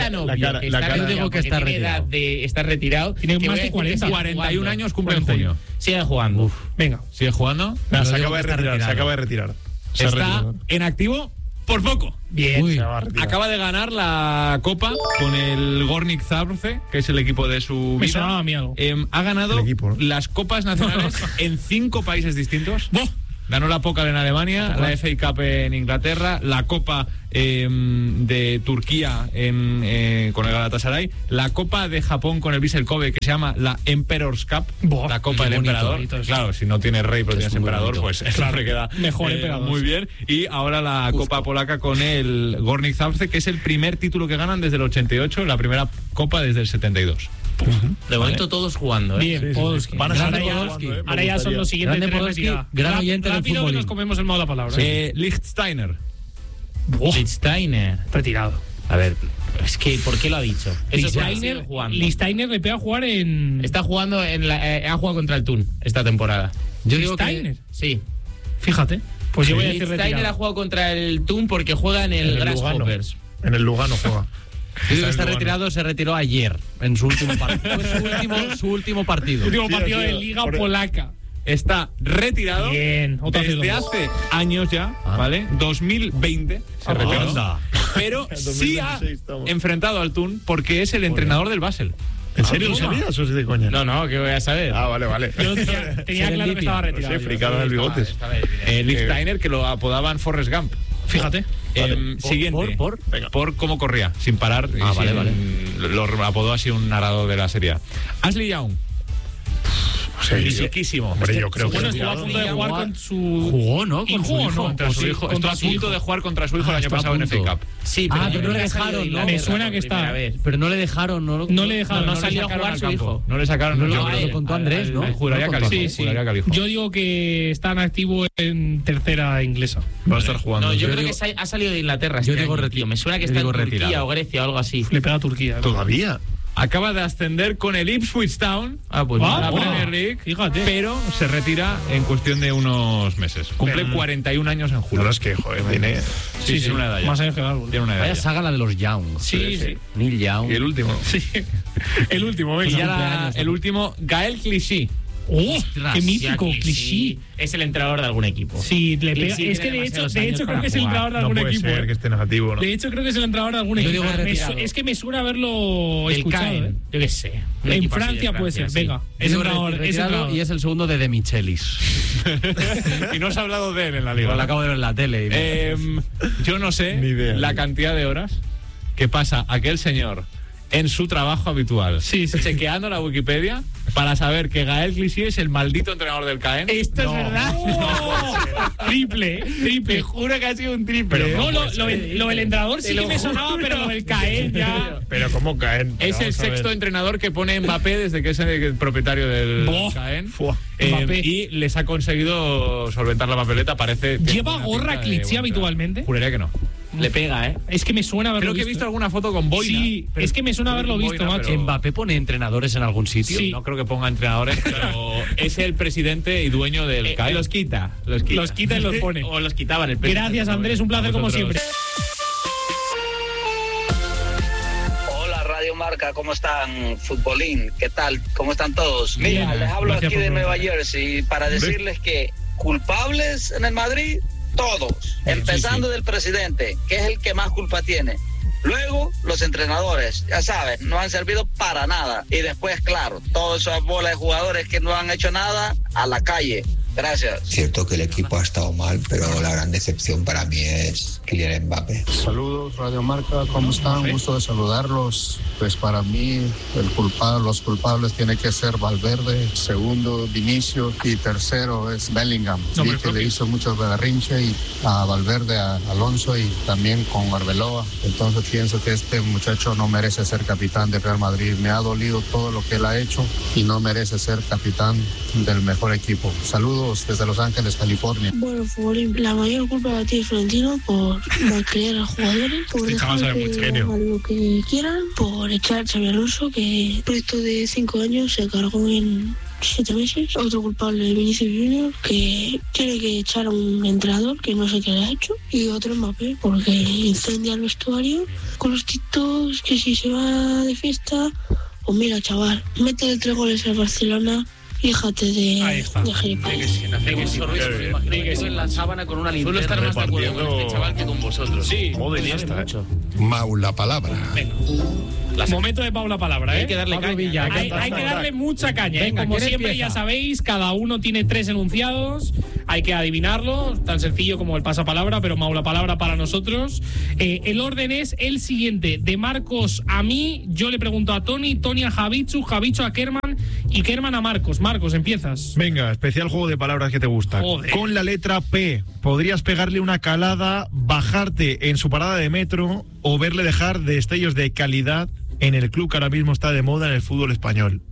[SPEAKER 1] Yo digo que está retirado. Está retirado.
[SPEAKER 2] Tiene más de 40.
[SPEAKER 10] 41 años, cumple en junio.
[SPEAKER 1] Sigue jugando.
[SPEAKER 2] Venga.
[SPEAKER 10] ¿Sigue jugando?
[SPEAKER 4] Se acaba de retirar.
[SPEAKER 10] Está en activo por poco.
[SPEAKER 2] Bien.
[SPEAKER 10] Acaba de ganar la Copa con el Gornik Zabrze, que es el equipo de su vida.
[SPEAKER 2] Me sonaba a mí algo.
[SPEAKER 10] Ha ganado las Copas Nacionales en 5 países distintos. Ganó la Pokal en Alemania, la FA Cup en Inglaterra, la Copa de Turquía con el Galatasaray, la Copa de Japón con el Vissel Kobe, que se llama la Emperor's Cup, la Copa del Emperador. Claro, si no tienes rey pero tienes emperador, pues siempre queda
[SPEAKER 2] mejor emperador.
[SPEAKER 10] Muy bien. Y ahora la Copa polaca con el Gornik Zabrze, que es el primer título que ganan desde el 88, la primera Copa desde el 72.
[SPEAKER 1] De momento todos jugando,
[SPEAKER 2] Bien, Podolski. Ahora ya son los siguientes tres.
[SPEAKER 3] Gran oyente del
[SPEAKER 2] rápido que nos comemos el modo de la palabra.
[SPEAKER 10] Lichtsteiner.
[SPEAKER 1] Lichtsteiner.
[SPEAKER 2] Retirado.
[SPEAKER 1] A ver, es que, ¿por qué lo ha dicho?
[SPEAKER 2] Lichtsteiner le pega a jugar en...
[SPEAKER 1] Está jugando ha jugado contra el Thun esta temporada.
[SPEAKER 2] ¿Lichtsteiner?
[SPEAKER 1] Sí.
[SPEAKER 2] Fíjate. Pues yo voy a decir
[SPEAKER 1] Lichtsteiner ha jugado contra el Thun porque juega en el Grasshoppers.
[SPEAKER 4] En el Lugano juega.
[SPEAKER 3] Yo digo que está retirado, se retiró ayer, en su último partido. su último partido.
[SPEAKER 2] Último partido de Liga Polaca.
[SPEAKER 10] Está retirado
[SPEAKER 2] desde
[SPEAKER 10] hace años ya, ¿vale? 2020 se retiró. Pero sí ha enfrentado al Thun porque es el entrenador del Basel.
[SPEAKER 4] ¿En serio lo sabías o es de coña?
[SPEAKER 1] No, ¿qué voy a saber?
[SPEAKER 4] Vale.
[SPEAKER 2] Yo tenía claro que estaba retirado.
[SPEAKER 4] Sí, fricado en el bigotes.
[SPEAKER 10] Lichtsteiner, que lo apodaban Forrest Gump.
[SPEAKER 2] Fíjate.
[SPEAKER 10] Siguiente. Por cómo corría, sin parar.
[SPEAKER 3] Vale.
[SPEAKER 10] Lo apodó así un narrador de la serie. Ashley Young. Fisiquísimo.
[SPEAKER 4] Hombre, yo creo que
[SPEAKER 2] estuvo a punto de jugar con su...
[SPEAKER 3] Jugó, ¿no?
[SPEAKER 10] Contra su hijo. Estuvo a punto de jugar contra su hijo el año pasado en FA Cup.
[SPEAKER 1] Sí,
[SPEAKER 3] pero no le dejaron, ¿no?
[SPEAKER 2] Me suena que está...
[SPEAKER 3] Pero no le dejaron, ¿no?
[SPEAKER 2] No
[SPEAKER 1] salió a jugar su hijo.
[SPEAKER 10] No le sacaron.
[SPEAKER 3] Lo contó Andrés, ¿no?
[SPEAKER 10] Juraría que
[SPEAKER 2] sí. Yo digo que están activos en tercera inglesa.
[SPEAKER 10] Va a estar jugando.
[SPEAKER 1] No, yo creo que ha salido de Inglaterra.
[SPEAKER 3] Yo digo retirado.
[SPEAKER 1] Me suena que está en Turquía o Grecia o algo así.
[SPEAKER 2] Le pega a Turquía.
[SPEAKER 4] ¿Todavía?
[SPEAKER 10] Acaba de ascender con el Ipswich Town a la Premier League,
[SPEAKER 2] fíjate.
[SPEAKER 10] Pero se retira en cuestión de unos meses. Cumple 41 años en julio.
[SPEAKER 4] No, es que, joder, tiene...
[SPEAKER 10] Sí, una edad ya.
[SPEAKER 2] Más años que algo.
[SPEAKER 10] Tiene una edad.
[SPEAKER 3] Vaya saga la de los Young.
[SPEAKER 2] Sí.
[SPEAKER 3] Neil Young.
[SPEAKER 4] Y el último.
[SPEAKER 2] Sí. El último, venga.
[SPEAKER 10] Y ya el último, Gael Clichy.
[SPEAKER 2] ¡Qué mítico! Clichy.
[SPEAKER 1] Es el entrenador de algún equipo.
[SPEAKER 2] Sí, le pega. Es que de hecho creo que es el entrenador de algún equipo.
[SPEAKER 4] No puede ser que esté negativo, ¿no?
[SPEAKER 2] De hecho creo que es el entrenador de algún equipo. Es que me suena haberlo escuchado.
[SPEAKER 1] Yo qué sé.
[SPEAKER 2] En Francia puede ser. Venga, es entrenador.
[SPEAKER 3] Y es el segundo de Michelis.
[SPEAKER 10] Y no se ha hablado de él en la liga.
[SPEAKER 3] Lo acabo de ver en la tele.
[SPEAKER 10] Yo no sé la cantidad de horas que pasa aquel señor en su trabajo habitual, chequeando la Wikipedia para saber que Gael Clichy es el maldito entrenador del Caen.
[SPEAKER 1] ¿Esto es verdad?
[SPEAKER 2] Triple.
[SPEAKER 1] Te juro que ha sido un triple.
[SPEAKER 2] No, lo del entrenador sí que me sonaba, pero lo del Caen ya...
[SPEAKER 4] Pero ¿cómo Caen?
[SPEAKER 10] Es el sexto entrenador que pone Mbappé desde que es el propietario del Caen. Y les ha conseguido solventar la papeleta, parece...
[SPEAKER 2] ¿Lleva gorra Clichy habitualmente?
[SPEAKER 10] Juraría que no.
[SPEAKER 1] Le pega,
[SPEAKER 2] Es que me suena haberlo
[SPEAKER 10] visto. Creo que he visto alguna foto con Boina.
[SPEAKER 2] Sí, es que me suena haberlo visto, macho.
[SPEAKER 3] ¿Mbappé pone entrenadores en algún sitio?
[SPEAKER 10] Sí. No creo que ponga entrenadores, pero es el presidente y dueño del CAE.
[SPEAKER 1] Los quita y los pone. O los quitaban el presidente.
[SPEAKER 2] Gracias, Andrés, un placer como siempre.
[SPEAKER 11] Hola, Radio Marca, ¿cómo están? Futbolín, ¿qué tal? ¿Cómo están todos? Mira, les hablo aquí de Nueva Jersey para decirles que culpables en el Madrid... Todos, empezando del presidente, que es el que más culpa tiene. Luego, los entrenadores, ya sabes, no han servido para nada. Y después, claro, todas esas bolas de jugadores que no han hecho nada, a la calle. Gracias.
[SPEAKER 12] Cierto que el equipo ha estado mal, pero la gran decepción para mí es Kylian Mbappé.
[SPEAKER 13] Saludos, Radio Marca, ¿cómo están? Gusto de saludarlos. Pues para mí, los culpables tienen que ser Valverde, segundo, Vinicius, y tercero es Bellingham. Sí, que le hizo mucho berrinche y a Valverde, a Alonso y también con Arbeloa. Entonces pienso que este muchacho no merece ser capitán de Real Madrid. Me ha dolido todo lo que él ha hecho y no merece ser capitán del mejor equipo. Saludos desde Los Ángeles, California.
[SPEAKER 14] Bueno, la mayor culpa la tiene Florentino por malcriar a los jugadores, por dejar que hagan lo que quieran, por echar a Xabi Alonso, que el proyecto de 5 años se cargó en 7 meses. Otro culpable, Vinicius Junior, que tiene que echar a un entrenador que no sé qué le ha hecho. Y otro Mbappé, porque incendia el vestuario con los TikToks, que si se va de fiesta, pues mira, chaval, métele 3 goles al Barcelona. Fíjate de gilipollas.
[SPEAKER 3] En la sábana con una linterna.
[SPEAKER 1] Suelo estar más de acuerdo con este chaval que con vosotros.
[SPEAKER 2] Sí,
[SPEAKER 8] Mau la palabra.
[SPEAKER 2] Venga. Momento de Mau la palabra, ¿eh?
[SPEAKER 1] Hay que darle caña.
[SPEAKER 2] Hay que darle mucha caña.
[SPEAKER 3] Venga,
[SPEAKER 2] como siempre, ya sabéis, cada uno tiene 3 enunciados. Hay que adivinarlo, tan sencillo como el pasapalabra, pero Mau la palabra para nosotros. El orden es el siguiente: de Marcos a mí, yo le pregunto a Tony, Tony a Javichu, Javichu a Kerman y Kerman a Marcos. Marcos, empiezas.
[SPEAKER 4] Venga, especial juego de palabras que te gusta.
[SPEAKER 2] Joder.
[SPEAKER 4] Con la letra P, podrías pegarle una calada, bajarte en su parada de metro o verle dejar destellos de calidad en el club que ahora mismo está de moda en el fútbol español.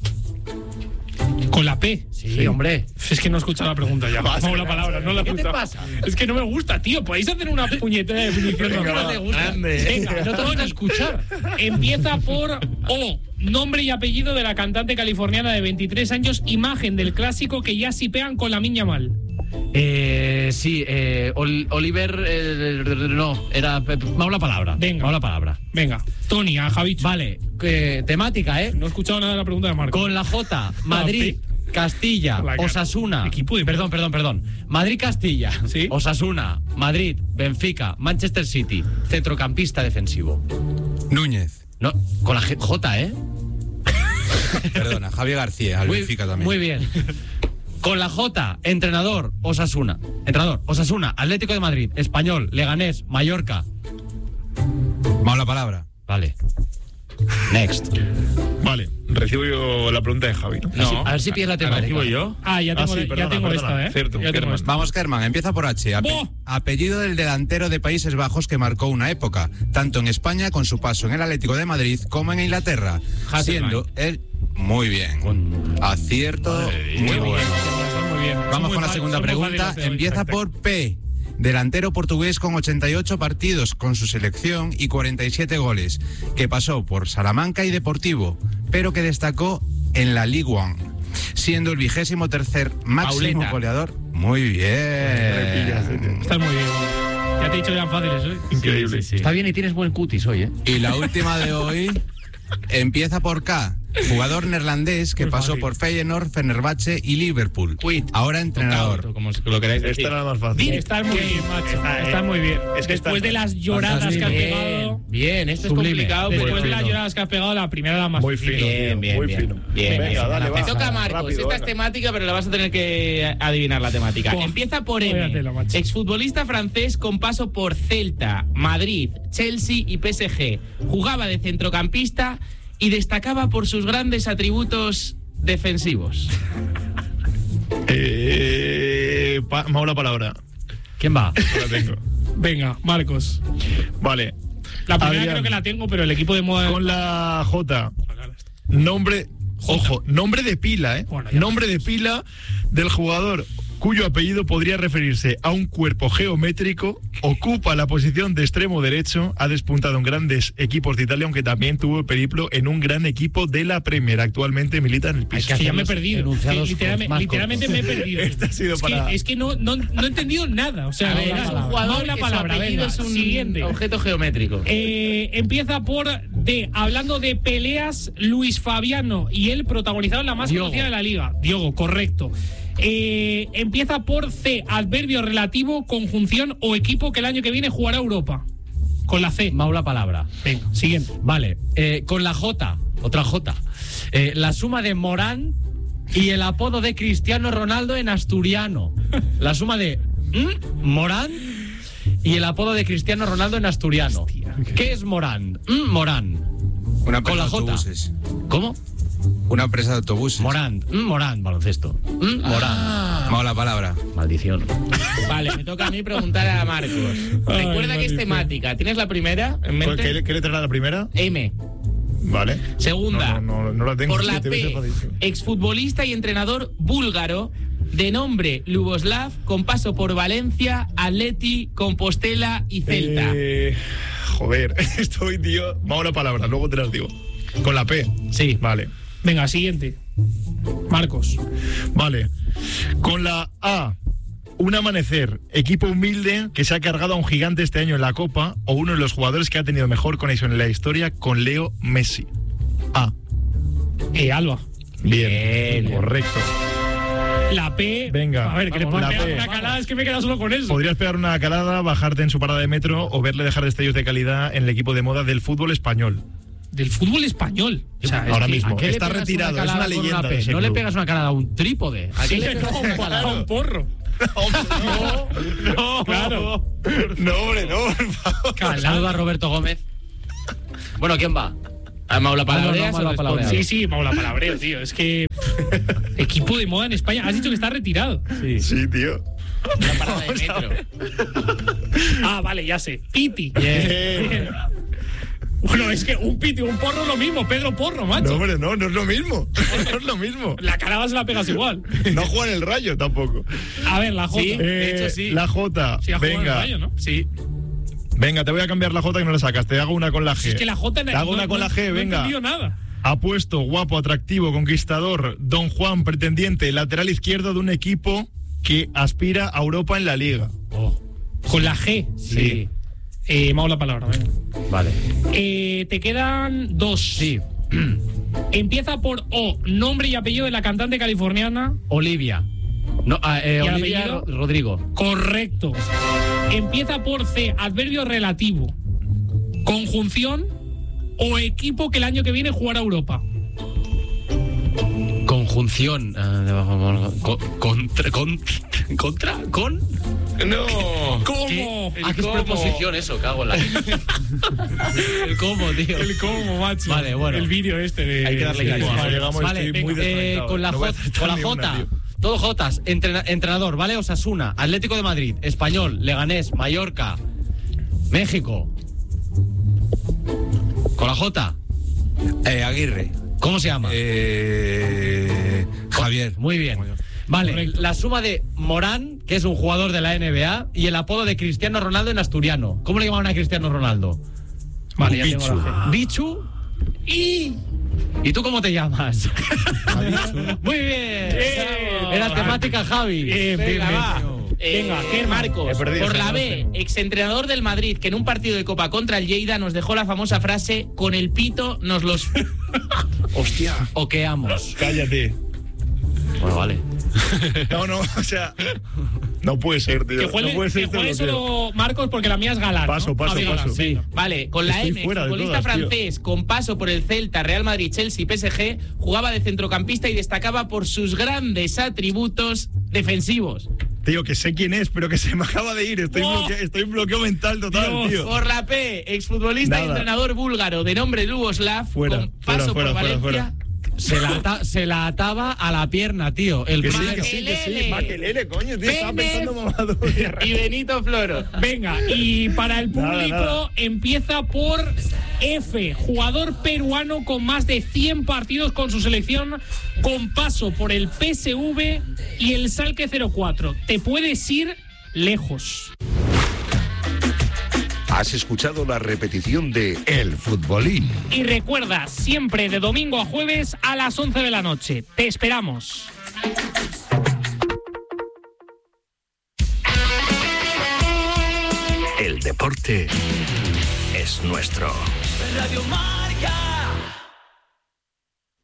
[SPEAKER 2] Con la P.
[SPEAKER 3] Sí, hombre.
[SPEAKER 2] Es que no he escuchado la pregunta ya. Vamos la palabra, no la he
[SPEAKER 3] ¿Qué te
[SPEAKER 2] escuchado.
[SPEAKER 3] pasa?
[SPEAKER 2] Es que no me gusta, tío. Podéis hacer una puñetera definición.
[SPEAKER 3] No te gusta.
[SPEAKER 2] Venga,
[SPEAKER 3] no te gusta escuchar.
[SPEAKER 2] Empieza por O. Nombre y apellido de la cantante californiana de 23 años, imagen del clásico que ya sipean con la Miña Mal.
[SPEAKER 3] Sí, Oliver. No, era. Mau la palabra.
[SPEAKER 2] Venga.
[SPEAKER 3] Mau la palabra.
[SPEAKER 2] Venga, Tony, a Javichu.
[SPEAKER 3] Vale, temática, ¿eh?
[SPEAKER 2] No he escuchado nada de la pregunta de Marco.
[SPEAKER 3] Con la J, Madrid, Castilla, Osasuna. Perdón. Madrid, Castilla,
[SPEAKER 2] ¿sí?
[SPEAKER 3] Osasuna, Madrid, Benfica, Manchester City, centrocampista defensivo.
[SPEAKER 15] Núñez.
[SPEAKER 3] No, con la J, ¿eh?
[SPEAKER 15] Perdona, Javier García, al Benfica también.
[SPEAKER 3] Muy bien. Con la J, entrenador, Osasuna. Entrenador, Osasuna, Atlético de Madrid, Español, Leganés, Mallorca.
[SPEAKER 15] Vamos a la palabra.
[SPEAKER 3] Vale. Next.
[SPEAKER 4] Vale, recibo yo la pregunta de Javi, ¿no?
[SPEAKER 3] No, a ver si pillas la temática.
[SPEAKER 1] ¿Recibo yo?
[SPEAKER 2] Ya tengo esta, ¿eh?
[SPEAKER 4] Cierto,
[SPEAKER 2] ya tengo esta.
[SPEAKER 15] Vamos, Kerman, empieza por H. Apellido del delantero de Países Bajos que marcó una época, tanto en España con su paso en el Atlético de Madrid como en Inglaterra, siendo él... Muy bien. Acierto. Muy bueno.
[SPEAKER 2] Muy bien.
[SPEAKER 15] Vamos con la segunda pregunta. Empieza por P. Delantero portugués con 88 partidos con su selección y 47 goles, que pasó por Salamanca y Deportivo, pero que destacó en la Ligue 1, siendo el 23º máximo goleador. Muy bien.
[SPEAKER 2] Estás muy bien. Ya te he dicho que eran fáciles hoy.
[SPEAKER 4] Increíble.
[SPEAKER 3] Sí. Está bien y tienes buen cutis hoy, ¿eh?
[SPEAKER 15] Y la última de hoy empieza por K. Jugador neerlandés que pasó por Feyenoord, Fenerbahce y Liverpool. Ahora entrenador.
[SPEAKER 1] Como lo queráis decir.
[SPEAKER 4] Esta era la más fácil.
[SPEAKER 2] Estás muy bien, macho. Estás muy bien.
[SPEAKER 4] Es que
[SPEAKER 2] después de las lloradas que has pegado.
[SPEAKER 3] Bien, esto es complicado.
[SPEAKER 2] Después de las lloradas que has pegado, la primera era más
[SPEAKER 4] muy fino.
[SPEAKER 1] Bien.
[SPEAKER 4] Venga, dale,
[SPEAKER 1] Te toca, Marcos.
[SPEAKER 4] Rápido,
[SPEAKER 1] esta es temática, pero la vas a tener que adivinar la temática. Empieza por M. Exfutbolista francés con paso por Celta, Madrid, Chelsea y PSG. Jugaba de centrocampista y destacaba por sus grandes atributos defensivos.
[SPEAKER 4] Mau la palabra.
[SPEAKER 3] ¿Quién va?
[SPEAKER 4] La tengo.
[SPEAKER 2] Venga, Marcos.
[SPEAKER 4] Vale.
[SPEAKER 2] La primera creo que la tengo, pero el equipo de moda...
[SPEAKER 4] Con la J. Nombre de pila, ¿eh?
[SPEAKER 2] Bueno,
[SPEAKER 4] nombre de pila del jugador cuyo apellido podría referirse a un cuerpo geométrico, ocupa la posición de extremo derecho, ha despuntado en grandes equipos de Italia, aunque también tuvo periplo en un gran equipo de la Premier. Actualmente milita en el piso.
[SPEAKER 2] Es que ya me he perdido. Literalmente me he perdido.
[SPEAKER 4] Esta ha sido
[SPEAKER 2] es que no he entendido nada. O sea,
[SPEAKER 1] es un jugador
[SPEAKER 2] la
[SPEAKER 1] que
[SPEAKER 2] palabra,
[SPEAKER 1] su apellido es un
[SPEAKER 2] siguiente
[SPEAKER 1] objeto geométrico.
[SPEAKER 2] Empieza por D. Hablando de peleas, Luis Fabiano y él protagonizaron la más conocida de la liga. Diogo, correcto. Empieza por C. Adverbio relativo, conjunción o equipo que el año que viene jugará Europa. Con la C.
[SPEAKER 3] Maula palabra.
[SPEAKER 2] Venga, siguiente.
[SPEAKER 3] Vale, con la J, otra J. La suma de Morán y el apodo de Cristiano Ronaldo en asturiano. La suma de Morán y el apodo de Cristiano Ronaldo en asturiano. Hostia, ¿qué es Morán? Morán.
[SPEAKER 15] Una
[SPEAKER 3] con la J.
[SPEAKER 15] Autobuses.
[SPEAKER 3] ¿Cómo?
[SPEAKER 15] Una empresa de autobuses.
[SPEAKER 3] Morán, baloncesto. Morán.
[SPEAKER 15] Mala palabra.
[SPEAKER 3] Maldición.
[SPEAKER 1] Vale, me toca a mí preguntar a Marcos. Recuerda que es temática. ¿Tienes la primera en mente?
[SPEAKER 4] ¿Qué letra era la primera?
[SPEAKER 1] M.
[SPEAKER 4] Vale.
[SPEAKER 1] Segunda.
[SPEAKER 4] No la tengo.
[SPEAKER 1] Por la P, exfutbolista y entrenador búlgaro de nombre Luboslav, con paso por Valencia, Atleti, Compostela y Celta.
[SPEAKER 4] Joder, estoy, tío. Vamos a la palabra, luego te las digo. Con la P.
[SPEAKER 1] Sí.
[SPEAKER 4] Vale.
[SPEAKER 2] Venga, siguiente. Marcos.
[SPEAKER 4] Vale. Con la A. Un amanecer, equipo humilde que se ha cargado a un gigante este año en la Copa, o uno de los jugadores que ha tenido mejor conexión en la historia con Leo Messi. A.
[SPEAKER 2] Alba.
[SPEAKER 4] Bien. Correcto.
[SPEAKER 2] La P.
[SPEAKER 4] Venga.
[SPEAKER 2] A ver, que le puedes pegar una calada, es que me he quedado solo con eso.
[SPEAKER 4] Podrías pegar una calada, bajarte en su parada de metro o verle dejar destellos de calidad en el equipo de moda del fútbol español.
[SPEAKER 2] Del fútbol español.
[SPEAKER 4] O sea, ahora mismo. Está retirado, es una leyenda.
[SPEAKER 3] No le pegas una calada a un trípode.
[SPEAKER 2] ¿A qué le pegas una calada a un porro?
[SPEAKER 4] No, claro. No, hombre, no, por favor.
[SPEAKER 3] Saluda a Roberto Gómez. Bueno, ¿quién va?
[SPEAKER 1] ¿A Maula Palabrea?
[SPEAKER 2] Sí, Maula Palabreo, tío. Es que. Equipo de moda en España. Has dicho que está retirado.
[SPEAKER 4] Sí, tío.
[SPEAKER 1] Una parada de metro.
[SPEAKER 2] Vale, ya sé. Piti.
[SPEAKER 4] Bien.
[SPEAKER 2] Bueno, es que un piti y un porro es lo mismo. Pedro Porro, macho.
[SPEAKER 4] No, hombre, no es lo mismo. No es lo mismo.
[SPEAKER 2] La calada se la pegas igual.
[SPEAKER 4] No juega en el Rayo tampoco.
[SPEAKER 2] A ver, la J.
[SPEAKER 1] Sí, de hecho sí.
[SPEAKER 4] La J.
[SPEAKER 2] Sí, ha jugado en el Rayo, ¿no?
[SPEAKER 1] Sí.
[SPEAKER 4] Venga, te voy a cambiar la J que no la sacas. Te hago una con la G.
[SPEAKER 2] Es que la J
[SPEAKER 4] te hago una con la G, venga.
[SPEAKER 2] No he entendido nada.
[SPEAKER 4] Apuesto, guapo, atractivo, conquistador, Don Juan, pretendiente, lateral izquierdo de un equipo que aspira a Europa en la Liga.
[SPEAKER 2] Con la G.
[SPEAKER 4] Sí.
[SPEAKER 2] Maula palabra, venga.
[SPEAKER 3] Vale.
[SPEAKER 2] Te quedan dos.
[SPEAKER 3] Sí.
[SPEAKER 2] Empieza por O, nombre y apellido de la cantante californiana.
[SPEAKER 3] Olivia. No, Olivia
[SPEAKER 2] apellido?
[SPEAKER 3] Rodrigo.
[SPEAKER 2] Correcto. Empieza por C, adverbio relativo. Conjunción o equipo que el año que viene jugará Europa.
[SPEAKER 3] Conjunción. ¿Contra?
[SPEAKER 4] No.
[SPEAKER 2] ¿Cómo?
[SPEAKER 3] Que es preposición eso, cago en la. El cómo, tío.
[SPEAKER 2] El cómo, macho.
[SPEAKER 3] Vale, bueno.
[SPEAKER 2] El vídeo este de.
[SPEAKER 3] Hay que darle caña.
[SPEAKER 4] Vale,
[SPEAKER 3] venga, con la J. Todo Jotas. Entrenador, ¿vale? Osasuna, Atlético de Madrid, Español, Leganés, Mallorca, México. Con la J.
[SPEAKER 15] Aguirre.
[SPEAKER 3] ¿Cómo se llama?
[SPEAKER 15] Javier.
[SPEAKER 3] Muy bien. Vale, correcto. La suma de Morán, que es un jugador de la NBA, y el apodo de Cristiano Ronaldo en asturiano. ¿Cómo le llamaban a Cristiano Ronaldo? Vale, ya tengo la G. Bichu ¿Y tú cómo te llamas? Muy bien. Era temática Javi.
[SPEAKER 1] Venga, va. Venga, Marcos, por la B, exentrenador del Madrid, que en un partido de Copa contra el Lleida nos dejó la famosa frase: con el pito nos los
[SPEAKER 4] hostia,
[SPEAKER 3] oqueamos.
[SPEAKER 4] Cállate.
[SPEAKER 3] Bueno, vale.
[SPEAKER 4] No, o sea, no puede ser, tío.
[SPEAKER 2] Que juegue solo Marcos, porque la mía es Galán.
[SPEAKER 4] Paso.
[SPEAKER 1] Sí. Vale, con la M, futbolista francés con paso por el Celta, Real Madrid, Chelsea, PSG, jugaba de centrocampista y destacaba por sus grandes atributos defensivos.
[SPEAKER 4] Tío, que sé quién es, pero que se me acaba de ir. Estoy en bloqueo mental total, tío.
[SPEAKER 1] Por la P, exfutbolista y entrenador búlgaro de nombre Luboslav, con paso por Valencia.
[SPEAKER 4] Fuera.
[SPEAKER 3] Se la ataba a la pierna, tío.
[SPEAKER 4] Que sí. Makelele, coño, tío. Estaba pensando mamado.
[SPEAKER 1] Y Benito Floro.
[SPEAKER 2] Venga, y para el público empieza por F, jugador peruano con más de 100 partidos con su selección, con paso por el PSV y el Schalke 04. Te puedes ir lejos.
[SPEAKER 8] Has escuchado la repetición de El Futbolín.
[SPEAKER 2] Y recuerda, siempre de domingo a jueves a las 11 de la noche. Te esperamos.
[SPEAKER 8] El deporte es nuestro.
[SPEAKER 6] Radio Marca.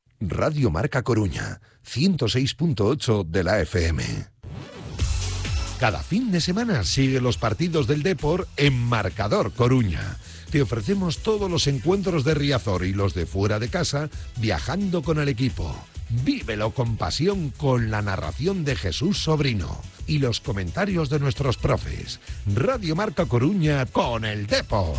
[SPEAKER 8] Radio Marca Coruña, 106.8 de la FM. Cada fin de semana sigue los partidos del Depor en Marcador Coruña. Te ofrecemos todos los encuentros de Riazor y los de fuera de casa viajando con el equipo. Vívelo con pasión con la narración de Jesús Sobrino y los comentarios de nuestros profes. Radio Marca Coruña con el Depor.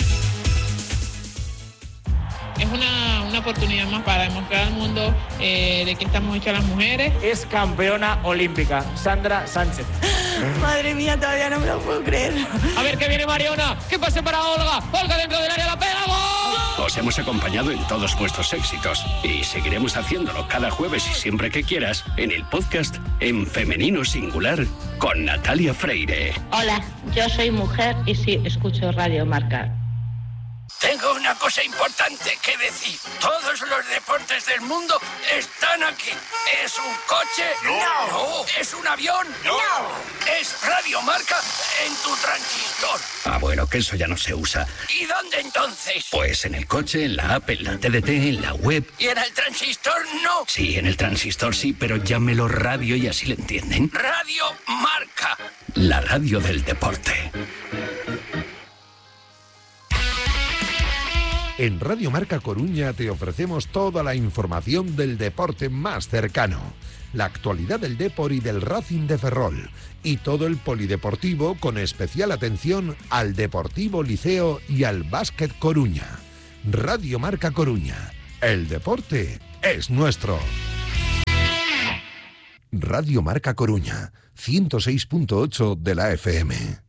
[SPEAKER 16] Es una oportunidad más para demostrar al mundo de que estamos hechas las mujeres.
[SPEAKER 17] Es campeona olímpica, Sandra Sánchez.
[SPEAKER 18] Madre mía, todavía no me lo puedo creer.
[SPEAKER 17] A ver que viene Mariona, que pase para Olga. Olga dentro del área, la pega, ¡gol!
[SPEAKER 19] Os hemos acompañado en todos vuestros éxitos y seguiremos haciéndolo cada jueves y siempre que quieras en el podcast En Femenino Singular con Natalia Freire.
[SPEAKER 20] Hola, yo soy mujer y sí escucho Radio Marca.
[SPEAKER 19] Tengo una cosa importante que decir. Todos los deportes del mundo están aquí. ¿Es un coche? No. ¿Es un avión? No. ¿Es Radio Marca en tu transistor? Ah, bueno, que eso ya no se usa. ¿Y dónde entonces? Pues en el coche, en la app, en la TDT, en la web. ¿Y en el transistor no? Sí, en el transistor sí, pero llámelo radio y así le entienden. Radio Marca. La radio del deporte.
[SPEAKER 8] En Radio Marca Coruña te ofrecemos toda la información del deporte más cercano, la actualidad del Depor y del Racing de Ferrol, y todo el polideportivo con especial atención al Deportivo Liceo y al Básquet Coruña. Radio Marca Coruña, el deporte es nuestro. Radio Marca Coruña, 106.8 de la FM.